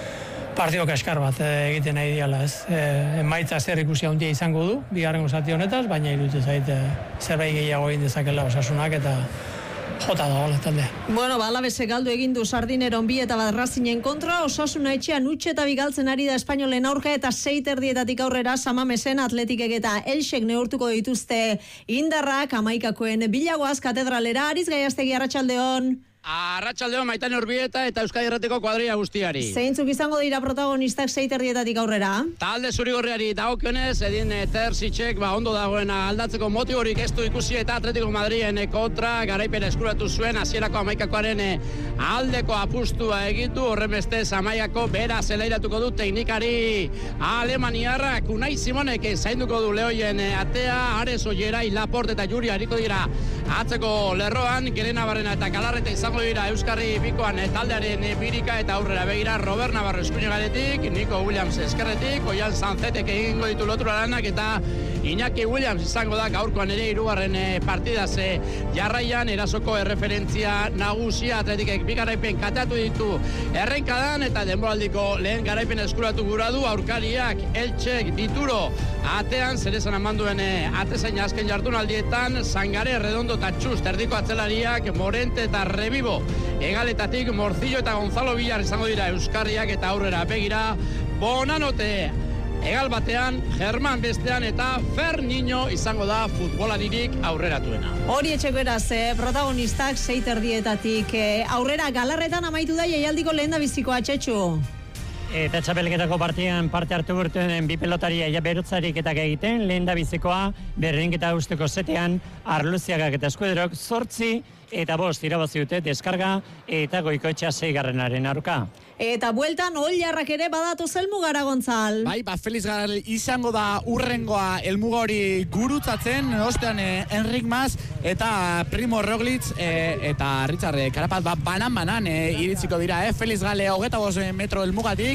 partio kaskar bat egiten nahi diala, ez. Emaitza zer ikusi handia izango du, bigarrengo zati honetaz, baina iruditzen zait zerbait gehiago egin dezakela Osasunak, eta jota dagoela taldea. Bueno, Alavese galdu egin du Sardineron 2 eta bat Racingen kontra, Osasuna etxean utxe eta bigaltzen ari da Espainolen aurka, eta 6:30 aurrera Samamesen Atletikek eta Elxek neurtuko dituzte indarrak, Amaikakoen bilagoaz katedralera. Ariz Gaiastegi, arratsaldeon. Arratsaldeon Maitane Urbieta eta Euskadi Irratiko kuadrilla guztiari. Zeintzuk izango dira protagonistak 6:30 aurrera? Talde zuri-gorriari dagokionez, Edin Terzitzek ondo dagoena aldatzeko motiborik ez du ikusi, eta Atletico Madriden kontra garaipena eskuratu zuen hasierako 11koaren aldeko apustua egitu, horren bestez Amaiako bera zelairatuko du teknikari alemaniarrak. Unai Simonek zainduko du Lehoien atea, Ares Ollerai, Laporte eta Juri hariko dira atzeko lerroan, Gerena Barrena eta Galarreta izango dira Euskarri bikoan taldearen birika, eta aurrera begira Robert Navarro eskuinegaretik, Nico Williams eskerretik, Oian Sanzetek egingo ditu lotura lanak, eta Iñaki Williams izango da gaurkoan ere 3. partidaz jarraian, erasoko erreferentzia nagusia. Atletikek bi garaipen kateatu ditu errenkadan, eta denboraldiko lehen garaipen eskuratu gura du aurkariak. Eltxek dituro atean, zeresan amanduen atezain azken jardunaldietan, Sangare, Redondo eta Txust erdiko atzelariak, Morente eta Revivo egaletatik, Morcillo eta Gonzalo Villar izango dira euskarriak, eta aurrera begira Bonanote egal batean, Germán bestean, eta Fer Niño izango da futbolaririk aurreratuena. Hori etxeko eraz, protagonistak 6:30 aurrera. Galarretan amaitu da jaialdiko lehen da biziko atxetxu. Eta txapelketako partian parte hartu burtuen bi pelotaria berutzarik eta egiten, lehen da bizikoa berrinketa usteko zetean, Arluziagak eta Eskuderok 8 eta 5 irabazi dute deskarga eta Goikoetxea 6. aurka. Eta bueltan Ollarrak ere badatu zelmugara, Gontzal. Bai, Felix Garal izango da urrengoa elmuga hori gurutzatzen, ostean Enric Mas eta Primo Roglic eta Richard Carapaz banan iritziko dira, Felix Gale 25 metro elmugatik,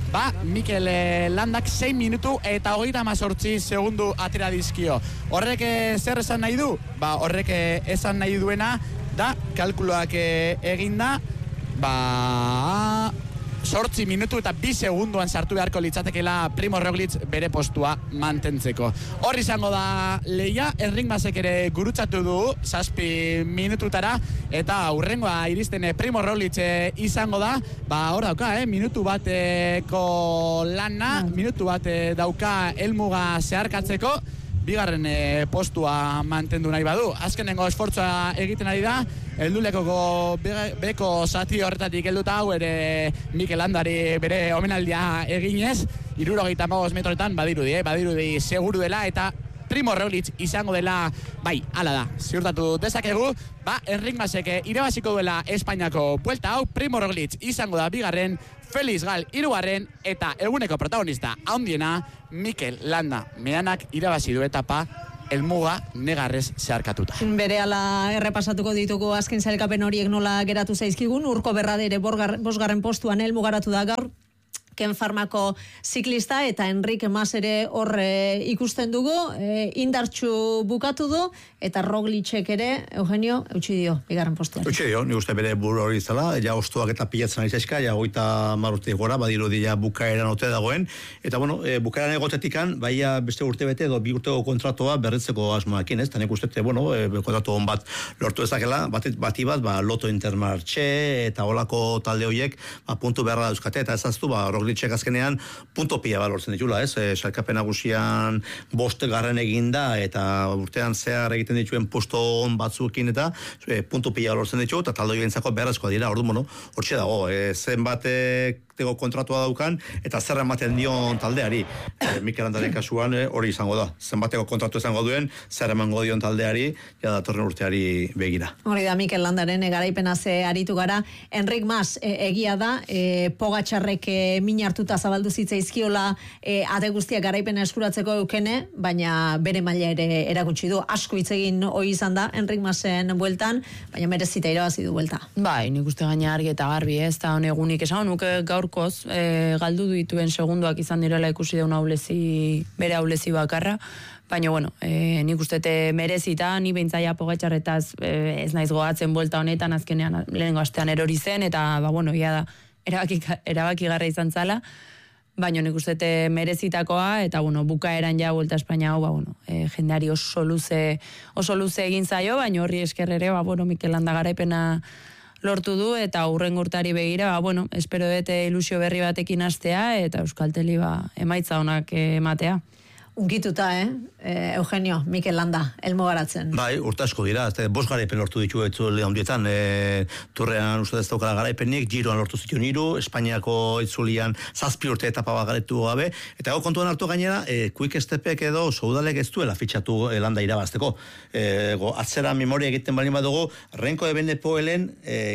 Mikel Landak 6 minutu eta 38 segundu atera dizkio. Horrek zer esan nahi du? Horrek esan nahi duena da kalkuloak eginda, 8 minutu eta 2 segunduan sartu beharko litzatekela Primo Roglic bere postua mantentzeko. Hor izango da leia, Enric Masek ere gurutzatu du 7 minututara, eta hurrengoa iristen Primo Roglic izango da, hor dauka, minutu bateko lana, minutu bat dauka helmuga zeharkatzeko, bigarren postua mantendu nahi badu. Azkenengo esfortzua egiten ari da, heldulekoko beko zati horretatik helduta hau ere Mikel Landari bere omenaldia eginez, 75 metroetan badirudi seguru dela, eta Primo Roglic izango dela, bai, hala da, ziurtatu dezakegu, Enric Masek irabaziko duela Espainiako buelta hau, Primo Roglic izango da bigarren, Felix Gal hirugarren, eta eguneko protagonista handiena Mikel Landa meanak irabazi du etapa helmuga negarrez zeharkatuta. Berehala errepasatuko ditugu azken sailkapen horiek nola geratu zaizkigun, Urko Berradere bosgarren postuan helmugaratu da gaur, Ken Farmako ziklista, eta Enric Mas ere hor ikusten dugu, indartxu bukatu du, eta Roglicek ere, Eugenio, eutxi dio, bigarren postuan. Eutxi dio, nik uste bere buru hori izala, ja ostoak eta pilatzen ari zaizka, ja 30 gora, badirudi ja bukaeran ote dagoen, eta bueno, bukaeran egotetikan, baia beste urtebete edo 2 urteko kontratoa berritzeko asmoakin, ez? Tanek uste, kontratu hon bat lortu ezakela, bati bat, Loto Intermarché, eta holako talde horiek, puntu beharra dauzkate, eta ezaztu, Roglicek azkenean punto pila balortzen ditula, ez? Sailkapen nagusian 5 garren eginda, eta urtean zehar egiten dituen posto on batzuekin, eta punto pila balortzen ditu, eta talde horientzako beharrezkoa dira, hortxe dago, zenbatek kontratua daukan, eta zer ematen dion taldeari. Mikel Landaren kasuan hori izango da. Zenbateko kontratu izango duen, zer emango dion taldeari, ja datorren urteari begira. Hori da, Mikel Landaren garaipena ze aritu gara. Enric Mas, egia da, Pogačarrek min hartuta zabaldu zitzaizkiola ate guztiak garaipena eskuratzeko eukene, baina bere maila ere erakutsi du. Asko hitz egin hori izan da, Enric Masen bueltan, baina merezita irabazi du buelta. Bai, nik uste gaina argi eta garbi, ez da honegunik esan, nuke gaurkoz galdu dituen segunduak izan direla ikusi deuna bere aulezi bakarra, baina bueno, nik uste merezita, ni beintzaia Pogačarretaz ez naiz goatzen buelta honetan, azkenean lehenengo astean erori zen, eta ia da, erabaki garra izan zala, baina nik uste merezitakoa, eta bukaeran ja Vuelta a España hau, jendeari oso luze egin zaio, baina horri esker ere, Mikel Landa garaipena lortu du, eta hurrengo urtari begira, espero dute ilusio berri batekin hastea, eta Euskalteli emaitza onak ematea. Unkituta, Eugenio, Mikel Landa, helmugaratzen. Bai, urte asko dira, 5 garaipen lortu ditu itzuli handietan, Turrean uste ez daukala garaipenik, Giroan lortu zituen 3, Espainiako itzulian 7 urte etapa bat garaitu gabe, eta kontuan hartu gainera, Quick Stepek edo Soudalek ez duela fitxatu Landa irabazteko. Atzera memoria egiten balin badugu, Renko de Benepoelen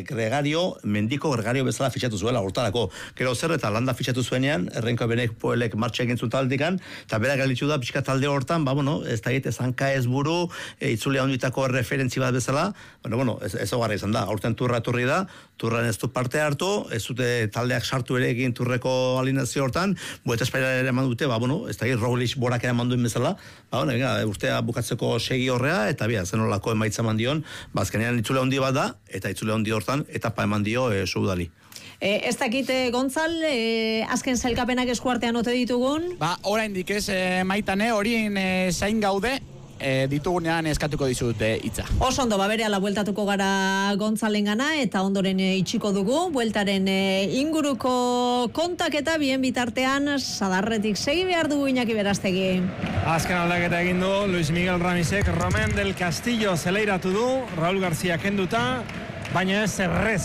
Mendiko Gregario bezala fitxatu zuela, hortarako. Gero zer eta Landa fitxatu zuenean, Renko de Benepoelek martxa egin zutaldikan, eta berak galitzu da pixka talde hortan, ez da egite zanka ez buru, itzulea onditako referentzi bat bezala, ez hogarra izan da, aurten turra etorri da, turran ez du parte hartu, ez dute taldeak sartu ere egin turreko alineazio hortan, Vuelta a España ere eman dute, ez da egin Roglic borak ere eman duen bezala, urtea bukatzeko segi horrea, eta zenolako emaitza eman dion, azkenean itzulea ondi bat da, eta itzulea ondi hortan, etapa eman dio Soudali. Ez dakite, Gontzal, azken sailkapenak eskuartean ote ditugun? Oraindik ez, Maitane, horien zain gaude, ditugunean eskatuko dizut hitza. Oso ondo, berehala bueltatuko gara Gontzalengana, eta ondoren itxiko dugu, bueltaren inguruko kontaketa, bien bitartean, sadarretik segi behar dugu Iñaki Berastegi. Azken aldaketa egin du, Luis Miguel Ramisek, Romain del Castillo zeleiratu du, Raúl García kenduta, baina ez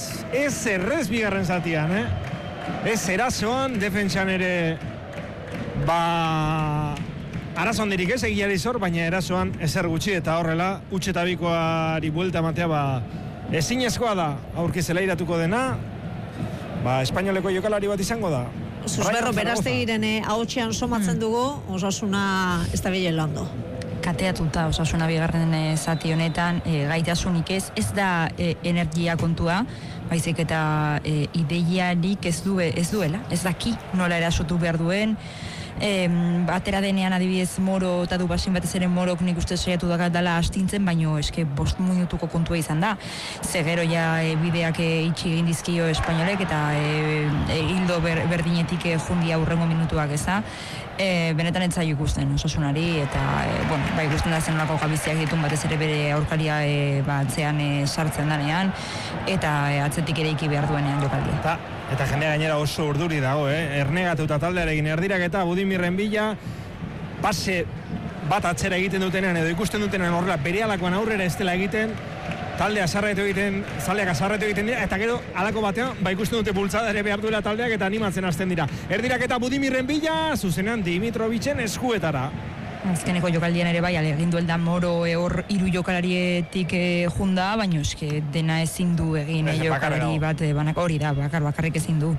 errez bigarren zatian, Ez erasoan, defentsan ere, arazoan dirik ez egiari zor, baina erasoan ezer gutxi, eta horrela, utxetabikoari buelta matea, ezinezkoa da, aurki zeleiratuko dena, espainoleko jokalari bat izango da. Susberro, Berastegiren ahotxean somatzen dugu, Osasuna ez da bilela ondo. Kateatuta Osasuna bigarren zati honetan, gaitasunik ez da energia kontua, baizik eta ideiarik ez duela, ez daki nola erasotu behar duen, Atera denean adibidez Moro eta Dubasin batez ere Morok nik uste saiatu dala astintzen, baino eske 5 minutuko kontua izan da. Ze gero ja bideak itxi egin dizkio espainolek eta hildo berdinetik jundi aurrengo minutuak eza. Benetan ez zaio ikusten Osasunari eta bai ikusten da zenolako gabiziak ditun batez ere bere aurkaria atzean sartzen danean eta atzetik ere iki behar duenean jokaldia. Eta jendea gainera oso urduri dago, ernegatuta taldearekin erdiraketa Budimirren bila, base bat atzera egiten dutenean edo ikusten dutenean horrela berehalakoan aurrera ez dela egiten, taldea sarretu egiten, zaleak sarretu egiten dira, eta gero alako batean, ikusten dute bultzada ere behar duela taldeak eta animatzen hasten dira. Erdiraketa Budimirren bila, zuzenean Dimitrovicen eskuetara. Azkeneko jokaldian ere bai, egin duelda Moro hor 3 jokalarietik junda, baina eske dena ezin du egin jokalari bat banako hori da, bakarrik ezin du.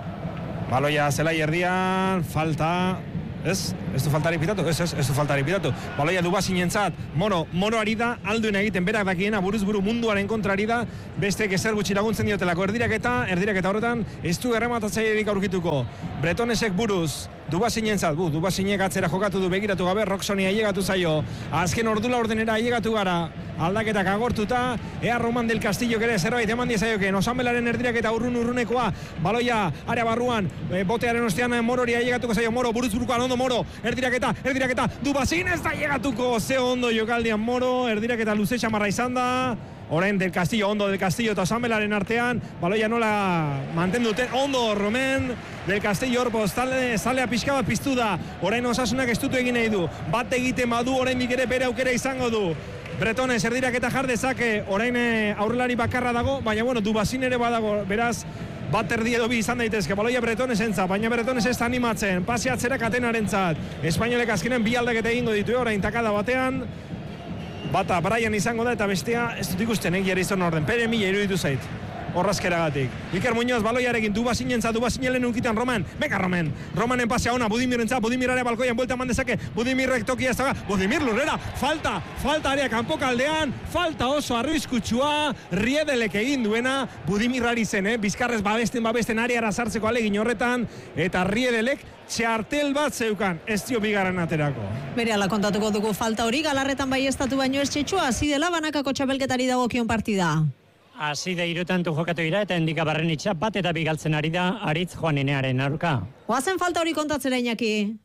Baloia zelai erdian, falta... Ez du faltari pitatu? Ez du faltari pitatu. Baloia Dubasinentzat, Moro ari da, alduen egiten berak dakiena, buruz buru munduaren kontra ari da, beste ezer gutxi laguntzen diotelako erdiraketa horretan, ez du errematatzailerik aurkituko. Bretonesek buruz, Dubasinentzat, Dubasinek atzera jokatu du begiratu gabe, Roxoni ailegatu zaio, azken ordula ordenera ailegatu gara, aldaketak agortuta, ea Roman del Castillo ere zerbait eman diezaioken, Osanbelaren erdiraketa urrunekoa, baloia area barruan, botearen ostean Morori ailegatuko zaio, Moro buruz burukoan ondo Moro, erdiraketa, Dubasin ez da ailegatuko, ze ondo jokaldian Moro, erdiraketa luze xamarra izan da, orain del Castillo, ondo del Castillo eta Osanbelaren artean, baloia nola mantendu duten, ondo Romen, del Castillo horpoz, zalea pixka bat piztu da, orain Osasunak estutu egin nahi du, bat egiten badu, orain ere bere aukera izango du. Bretones erdiraketa jar dezake, orain aurrelari bakarra dago, baina Dubasin ere badago, beraz, bat erdi edo bi izan daitezke, baloia Bretones entzat, baina Bretones ez da animatzen, pase atzera Katenaren zat, Espainolek azkenen bi aldaketa egingo ditu, orain takada batean, bata Brian izango da eta bestea ez dut ikusten Jarizon orden, Pere Mila iruditu zait. Horrazkeragatik. Iker Muñoz baloiarekin Dubasinelen unkitan Roman. Beka Romanen pasea ona Budimirrentzat, Budimirare balkoian buelta eman dezake. Budimirrek tokia ez daga. Budimir lurrera. Falta area kanpokaldean. Falta oso arriskutsua. Riedelek egin duena. Budimirrari zen, Bizkarrez babesten areara sartzeko alegin horretan. Eta Riedelek txartel bat zeukan. Ez dio bigarren aterako. Berehala kontatuko dugu falta hori. Galarretan bai estatu baino ez txetsua. Hasi dela banakako txapelketari dagokion partida. Hasi da irutantu jokatu dira eta Endika Barrenitxa bat eta bigaltzen ari da Aritz Juaninearen aurka. Oazen falta hori kontatzera Iñaki.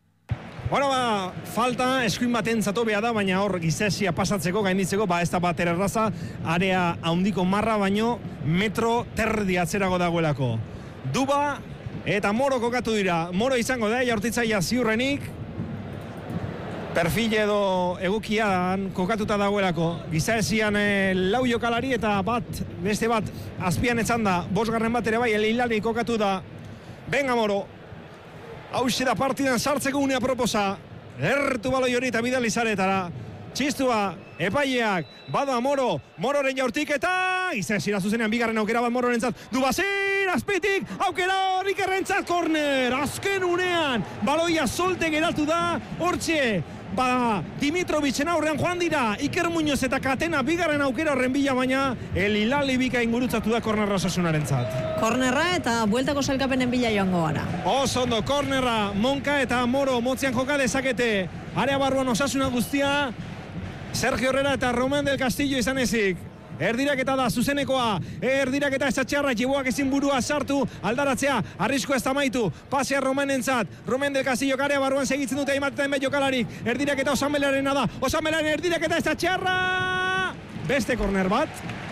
Falta eskuin baten zatobea da, baina hor gizesia pasatzeko, gainditzeko, ez da bat erraza, area handiko marra, baino metro terdi atzerago dagoelako. Duba eta Moro kokatu dira. Moro izango da, jaurtitzaia ziurrenik, perfil edo egukian kokatuta dagoelako. Gizaesian lau jokalari eta beste bat azpian etzan da, 5. bat ere bai, Hilali kokatu da. Venga Moro, hauxe da partidan sartzeko unea proposa. Ertu baloi hori eta bidalizaretara. Txistua, epaileak, bada Mororen jaurtik eta Gizaesira zuzenean bigarren aukera bat Mororentzat. Dubasin, azpitik, aukera Rikerrentzat, korner, azken unean, baloia solte geratu da, hortxe, Dimitrovicen aurrean joan dira, Iker Muñoz eta Katena bigarren aukera horren bila, baina Hilali bika ingurutzatu da kornerra Osasunarentzat. Kornerra eta bueltako sailkapenen bila joango gara. Oso ondo, kornerra, Monka eta Moro motzean joka dezakete, area barruan Osasuna guztia, Sergio Herrera eta Roman del Castillo izan ezik. Erdiraketa da, zuzenekoa, erdiraketa esatxarra, jiboak ezin burua sartu, aldaratzea, arrisko ez tamaitu, pasea Romanentzat, Roman del Castillo area barruan segitzen dute aimatetan bet jokalarik, erdiraketa Osanbelarena da, Osanbelaren erdiraketa esatxarra, beste korner bat.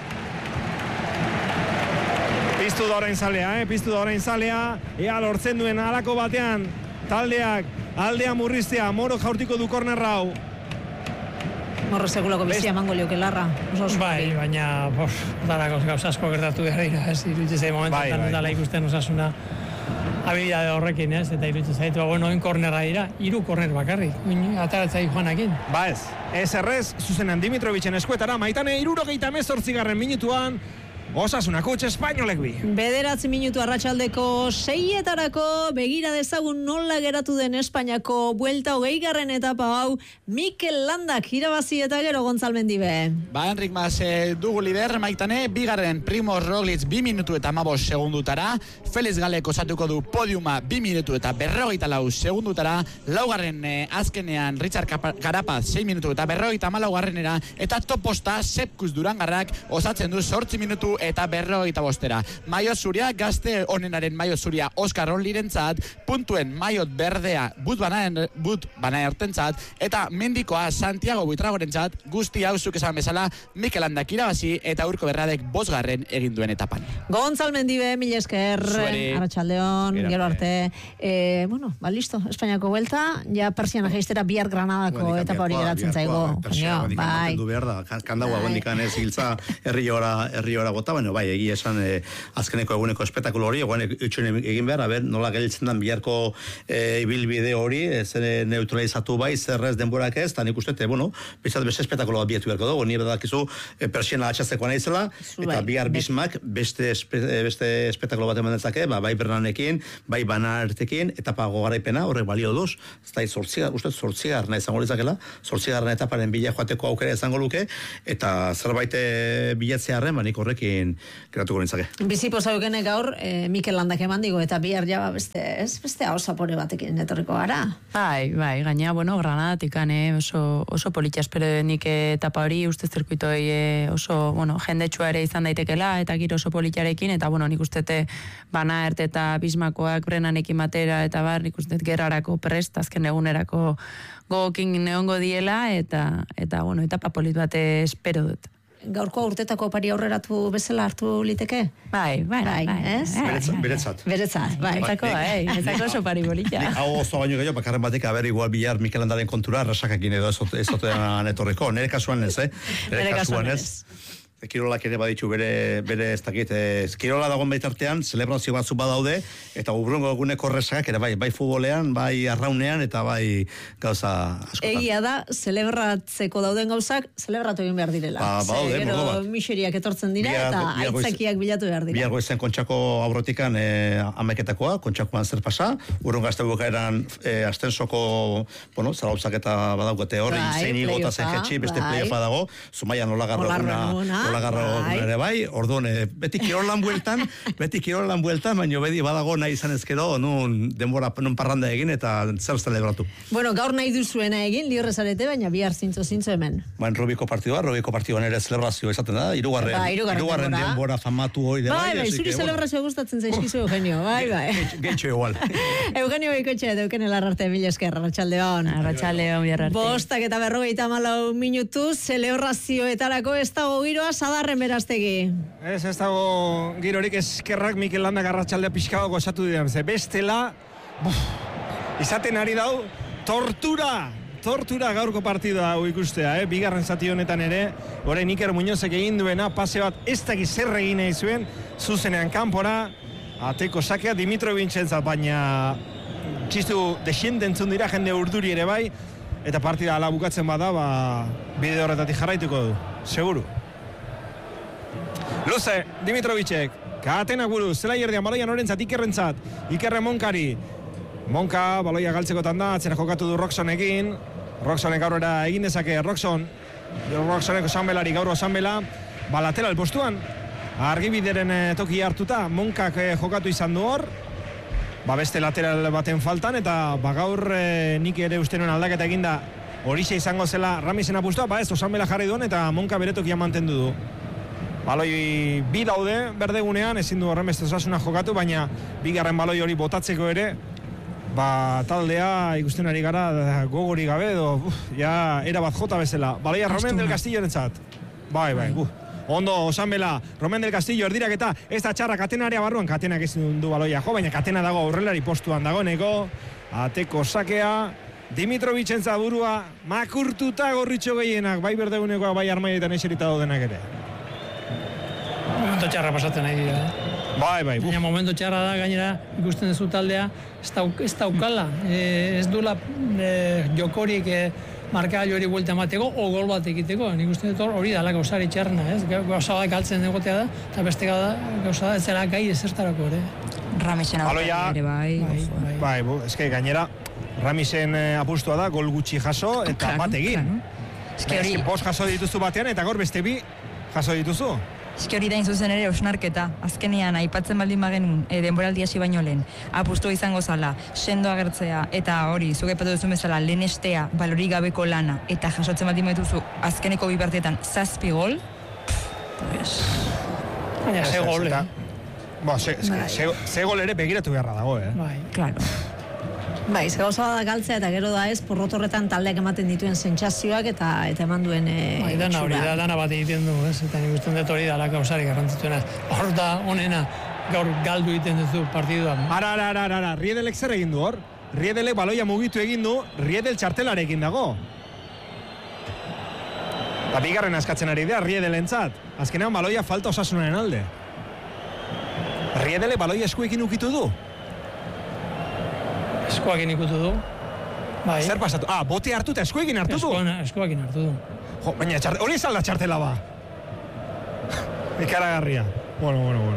Piztu da orain zalea, ea lortzen duen alako batean, taldeak, aldea murriztea, Moro jaurtiko du kornerra hau. Morro segulako bizia emango lioke larra. Bai, baina darako gauza asko gertatu behar dira, ez iruditzen zait momentetan dala ikusten Osasuna habilidade horrekin, ez, eta iruditzen zaitu, oin kornerra dira, 3 korner bakarrik, ataratzai Juanakin. Ez errez, zuzenean Dimitrovicen eskuetara, Maitane 78. minutuan, Osasunak utxe Espainolek bi. 9 minutu arratsaldeko 6etarako begira dezagun nola geratu den Espainiako buelta 20. etapa hau Mikel Landak irabazi eta gero Gonzalmendi be. Ba, Enrik Mas dugu lider, Maitane, bigarren Primoz Roglic 2 minutu eta 15 segundutara, Felix Galek osatuko du podiuma 2 minutu eta 44 segundutara, laugarren azkenean Richard Carapaz 6 minutu eta 54 eta toposta Sepkus Durangarrak osatzen du 8 minutu eta 45. Maio zuria, gazte honenaren maio zuria Oskar Onlirentzat, puntuen maiot berdea but bana ertentzat, eta mendikoa Santiago Buitragorentzat, guzti hau zuk esan bezala Mikel Landak irabazi eta Urko Berradek 5. egin duen etapan. Gonzalmendi be, mila esker, arratsaldeon, gero arte. Listo, Espainiako vuelta, ja persiana jaistera bihar Granadako etapa hori geratzen zaigo. Bai. Kandagoa gondikan ez giltza herri ora bota, baina bai, egia esan azkeneko eguneko espetakulo hori, itxuen egin behar, nola gelditzen den biharko ibilbide hori, zer neutralizatu bai, zerrez denborak ez, eta nik uste, bizat beste espetakulo bat bietu beharko dugu, nire badakizu persiana atxaztekoa naizela, eta bihar Bismak beste espetakulo bat eman dezake, bai Bernanekin, bai Banartekin, etapa garaipena, horrek balio duz, ez da, 8. izango lizakela, 8. etaparen bila joateko aukera izango luke, eta zerbait bilatzearen, nik horrekin geratuko nintzake. Bizipo zaukene gaur, Mikel Landak eman digo, eta bihar jaba beste hau zapore batekin etorriko gara. Bai, gaina, Granadatik oso politia espero nik etapa hori, uste zirkuitoi oso, jendetsua ere izan daitekela, eta giro oso politiarekin, eta nik uste Bana Erte eta Bismakoak Brenanekin batera, eta nik uste gerrarako prest, azken egunerako gogokin neongo diela, eta etapa polit bat espero dut. Gaurko urtetako pari aurreratu bezala hartu liteke? Bai, ez? Beretzat, bai. Ezako oso pari bolita. Hau oso baino gehiago, bakarren batek haber igual bihar Mikel Landaren kontura rasakakin edo ezotean etorriko. Nere kasuan ez, Nere kasuan ez. Kirolak ere baditu bere ez dakit, kirola dagoen baitartean, celebrazio batzuk badaude, eta urrengo eguneko resakak ere bai futbolean, bai arraunean, eta bai gauza askotan. Egia da, celebratzeko dauden gauzak, celebratu egin behar direla. Badaude, mordo bat. Miseriak etortzen dira, eta aitzakiak bilatu behar dira. Biar goizen Kontxako aurrotikan ameketakoa, Kontxakoan zer pasa, urren gazte bukaeran astensoko, zarauzak eta badaukate hori, zein igota zen jetxi, beste playoffa dago, Zumaian Olagarro ere bai, orduan, beti kirolan bueltan, baina bedi badago nahi izan ezkero, nun parranda egin eta zer celebratu. Gaur nahi duzuena egin, liorrezarete, baina bihar zintzo hemen. Rubiko partidua nere celebrazio izaten da, irugarren denbora famatu hori de bai. Zuri celebrazio gustatzen zaizkizu, Eugenio, bai. Gentxo igual. Eugenio Beikoetxe, Euken Elarrarte, mila esker, arratsaldeon. Arratsaldeon, bihar arte. 5:44 minutu, celebrazioetarako ez dago giroa Sadarren Berastegi. Ez dago girorik, eskerrak Mikel Landak arratsaldea pixkago gozatu diren. Bestela, izaten ari dau, tortura gaurko partida hau ikustea, bigarren zati honetan ere, orain Iker Muñozek egin duena, pase bat ez dakiz zer egin nahi zuen, zuzenean kanpora, ateko sakea Dimitrovichentzat, baina txistu desiententzun dira, jende urduri ere bai, eta partida ala bukatzen bada, bide horretatik jarraituko du, seguru. Luze, Dimitrovicek, katenak buruz, zela jerdean, baloia norentzat, Ikerrentzat, Ikerre Monkari, Monka, baloia galtzekotan da, atzera jokatu du Roxonekin, Roxonek aurrera egin dezake, Roxoneko sanbelari gaur sanbela, lateral postuan, argibideren toki hartuta, Monkak jokatu izan du hor, beste lateral baten faltan, eta gaur nik ere uste nuen aldaketa eginda, horixe izango zela Ramisen apustua, ez, sanbela jarri duen, eta Monka bere tokia mantendu du. Baloi bi daude berdegunean, ezin du horren beste osasuna jokatu, baina bigarren baloi hori botatzeko ere, taldea ikusten ari gara gogori gabe, era bat jota bezala. Baloia Romen del Castillo erentzat. Bai, ondo, Osanbela, Romen del Castillo erdirak eta ez da txarra katenarea barruan, katenak ezin du baloia jo, baina katena dago aurrelari postuan dagoeneko, ateko sakea, Dimitrovichenza burua, makurtuta gorritxo gehienak, bai berdegunekoa, bai armaietan eserita daudenak ere. Momento txarra pasatzen nahi dira. Bai. Baina momento txarra da, gainera, ikusten duzu taldea, ez daukala. Ez dula jokorik markagailu hori buelta emateko, o gol bat egiteko, nik uste dut hori dala gauzari txarna, ez? Gauza bat galtzen egotea da, eta beste gauza da, ez zera gai ezertarako ere. Ramisen aurten ere bai, eske gainera, Ramisen apustua da, gol gutxi jaso, eta bat egin. Eske hori... Bost jaso dituzu batean, eta gaur beste bi jaso dituzu. Eske hori da zuzen ere osnarketa. Azkenean, aipatzen baldin bagenun, denboraldi hasi baino lehen, apustu izango zala, sendo agertzea, eta hori, zuke aipatu duzun bezala, lehenestea, balorik gabeko lana, eta jasotzen baldin baituzu, azkeneko bi partietan, 7 gol, pues... Baina, ze gol, ze gol ere begiratu beharra dago, Bai, claro. Bai, ze gauza da galtzea eta gero da ez, porrotorretan taldeak ematen dituen sentsazioak eta eman duen bai, dana hori da, dana bat egiten du, ez? Eta nik usten dut hori dala gauzari garrantzituena. Hor da, honena, gaur galdu egiten duzu partiduan. Ara, Riedelek zer egin du hor? Riedelek baloia mugitu egin du, Riedel txartelarekin dago. Eta bigarren askatzen ari da, Riedelentzat. Azkenean baloia falta Osasunaren alde. Riedelek baloia eskuekin ukitu du. Eskuakin ikutu du. Bai. Zer pasatu? Bote hartu eta eskuekin hartu du? Eskuakin hartu du. Jo, baina hori izan da txartela ba. Ikaragarria. Bueno.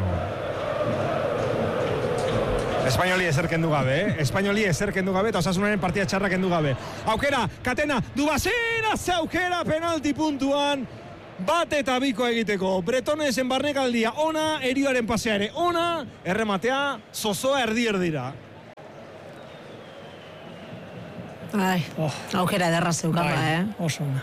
Espainoli ezer kendu gabe, Espainoli ezer kendu gabe, eta Osasunaren partida txarra kendu gabe. Aukera, Katena, Dubasina, aukera, penalti puntuan. Bat eta biko egiteko. Bretonesen barnekaldia ona, Erioaren pasea ere ona, errematea, Zozoa erdira. Bai, aukera ederra zeukan da, Oso ona.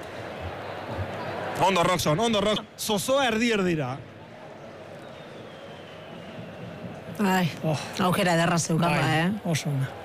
Ondo Roxon, Zozoa erdira. Bai, aukera ederra zeukan da, Oso ona.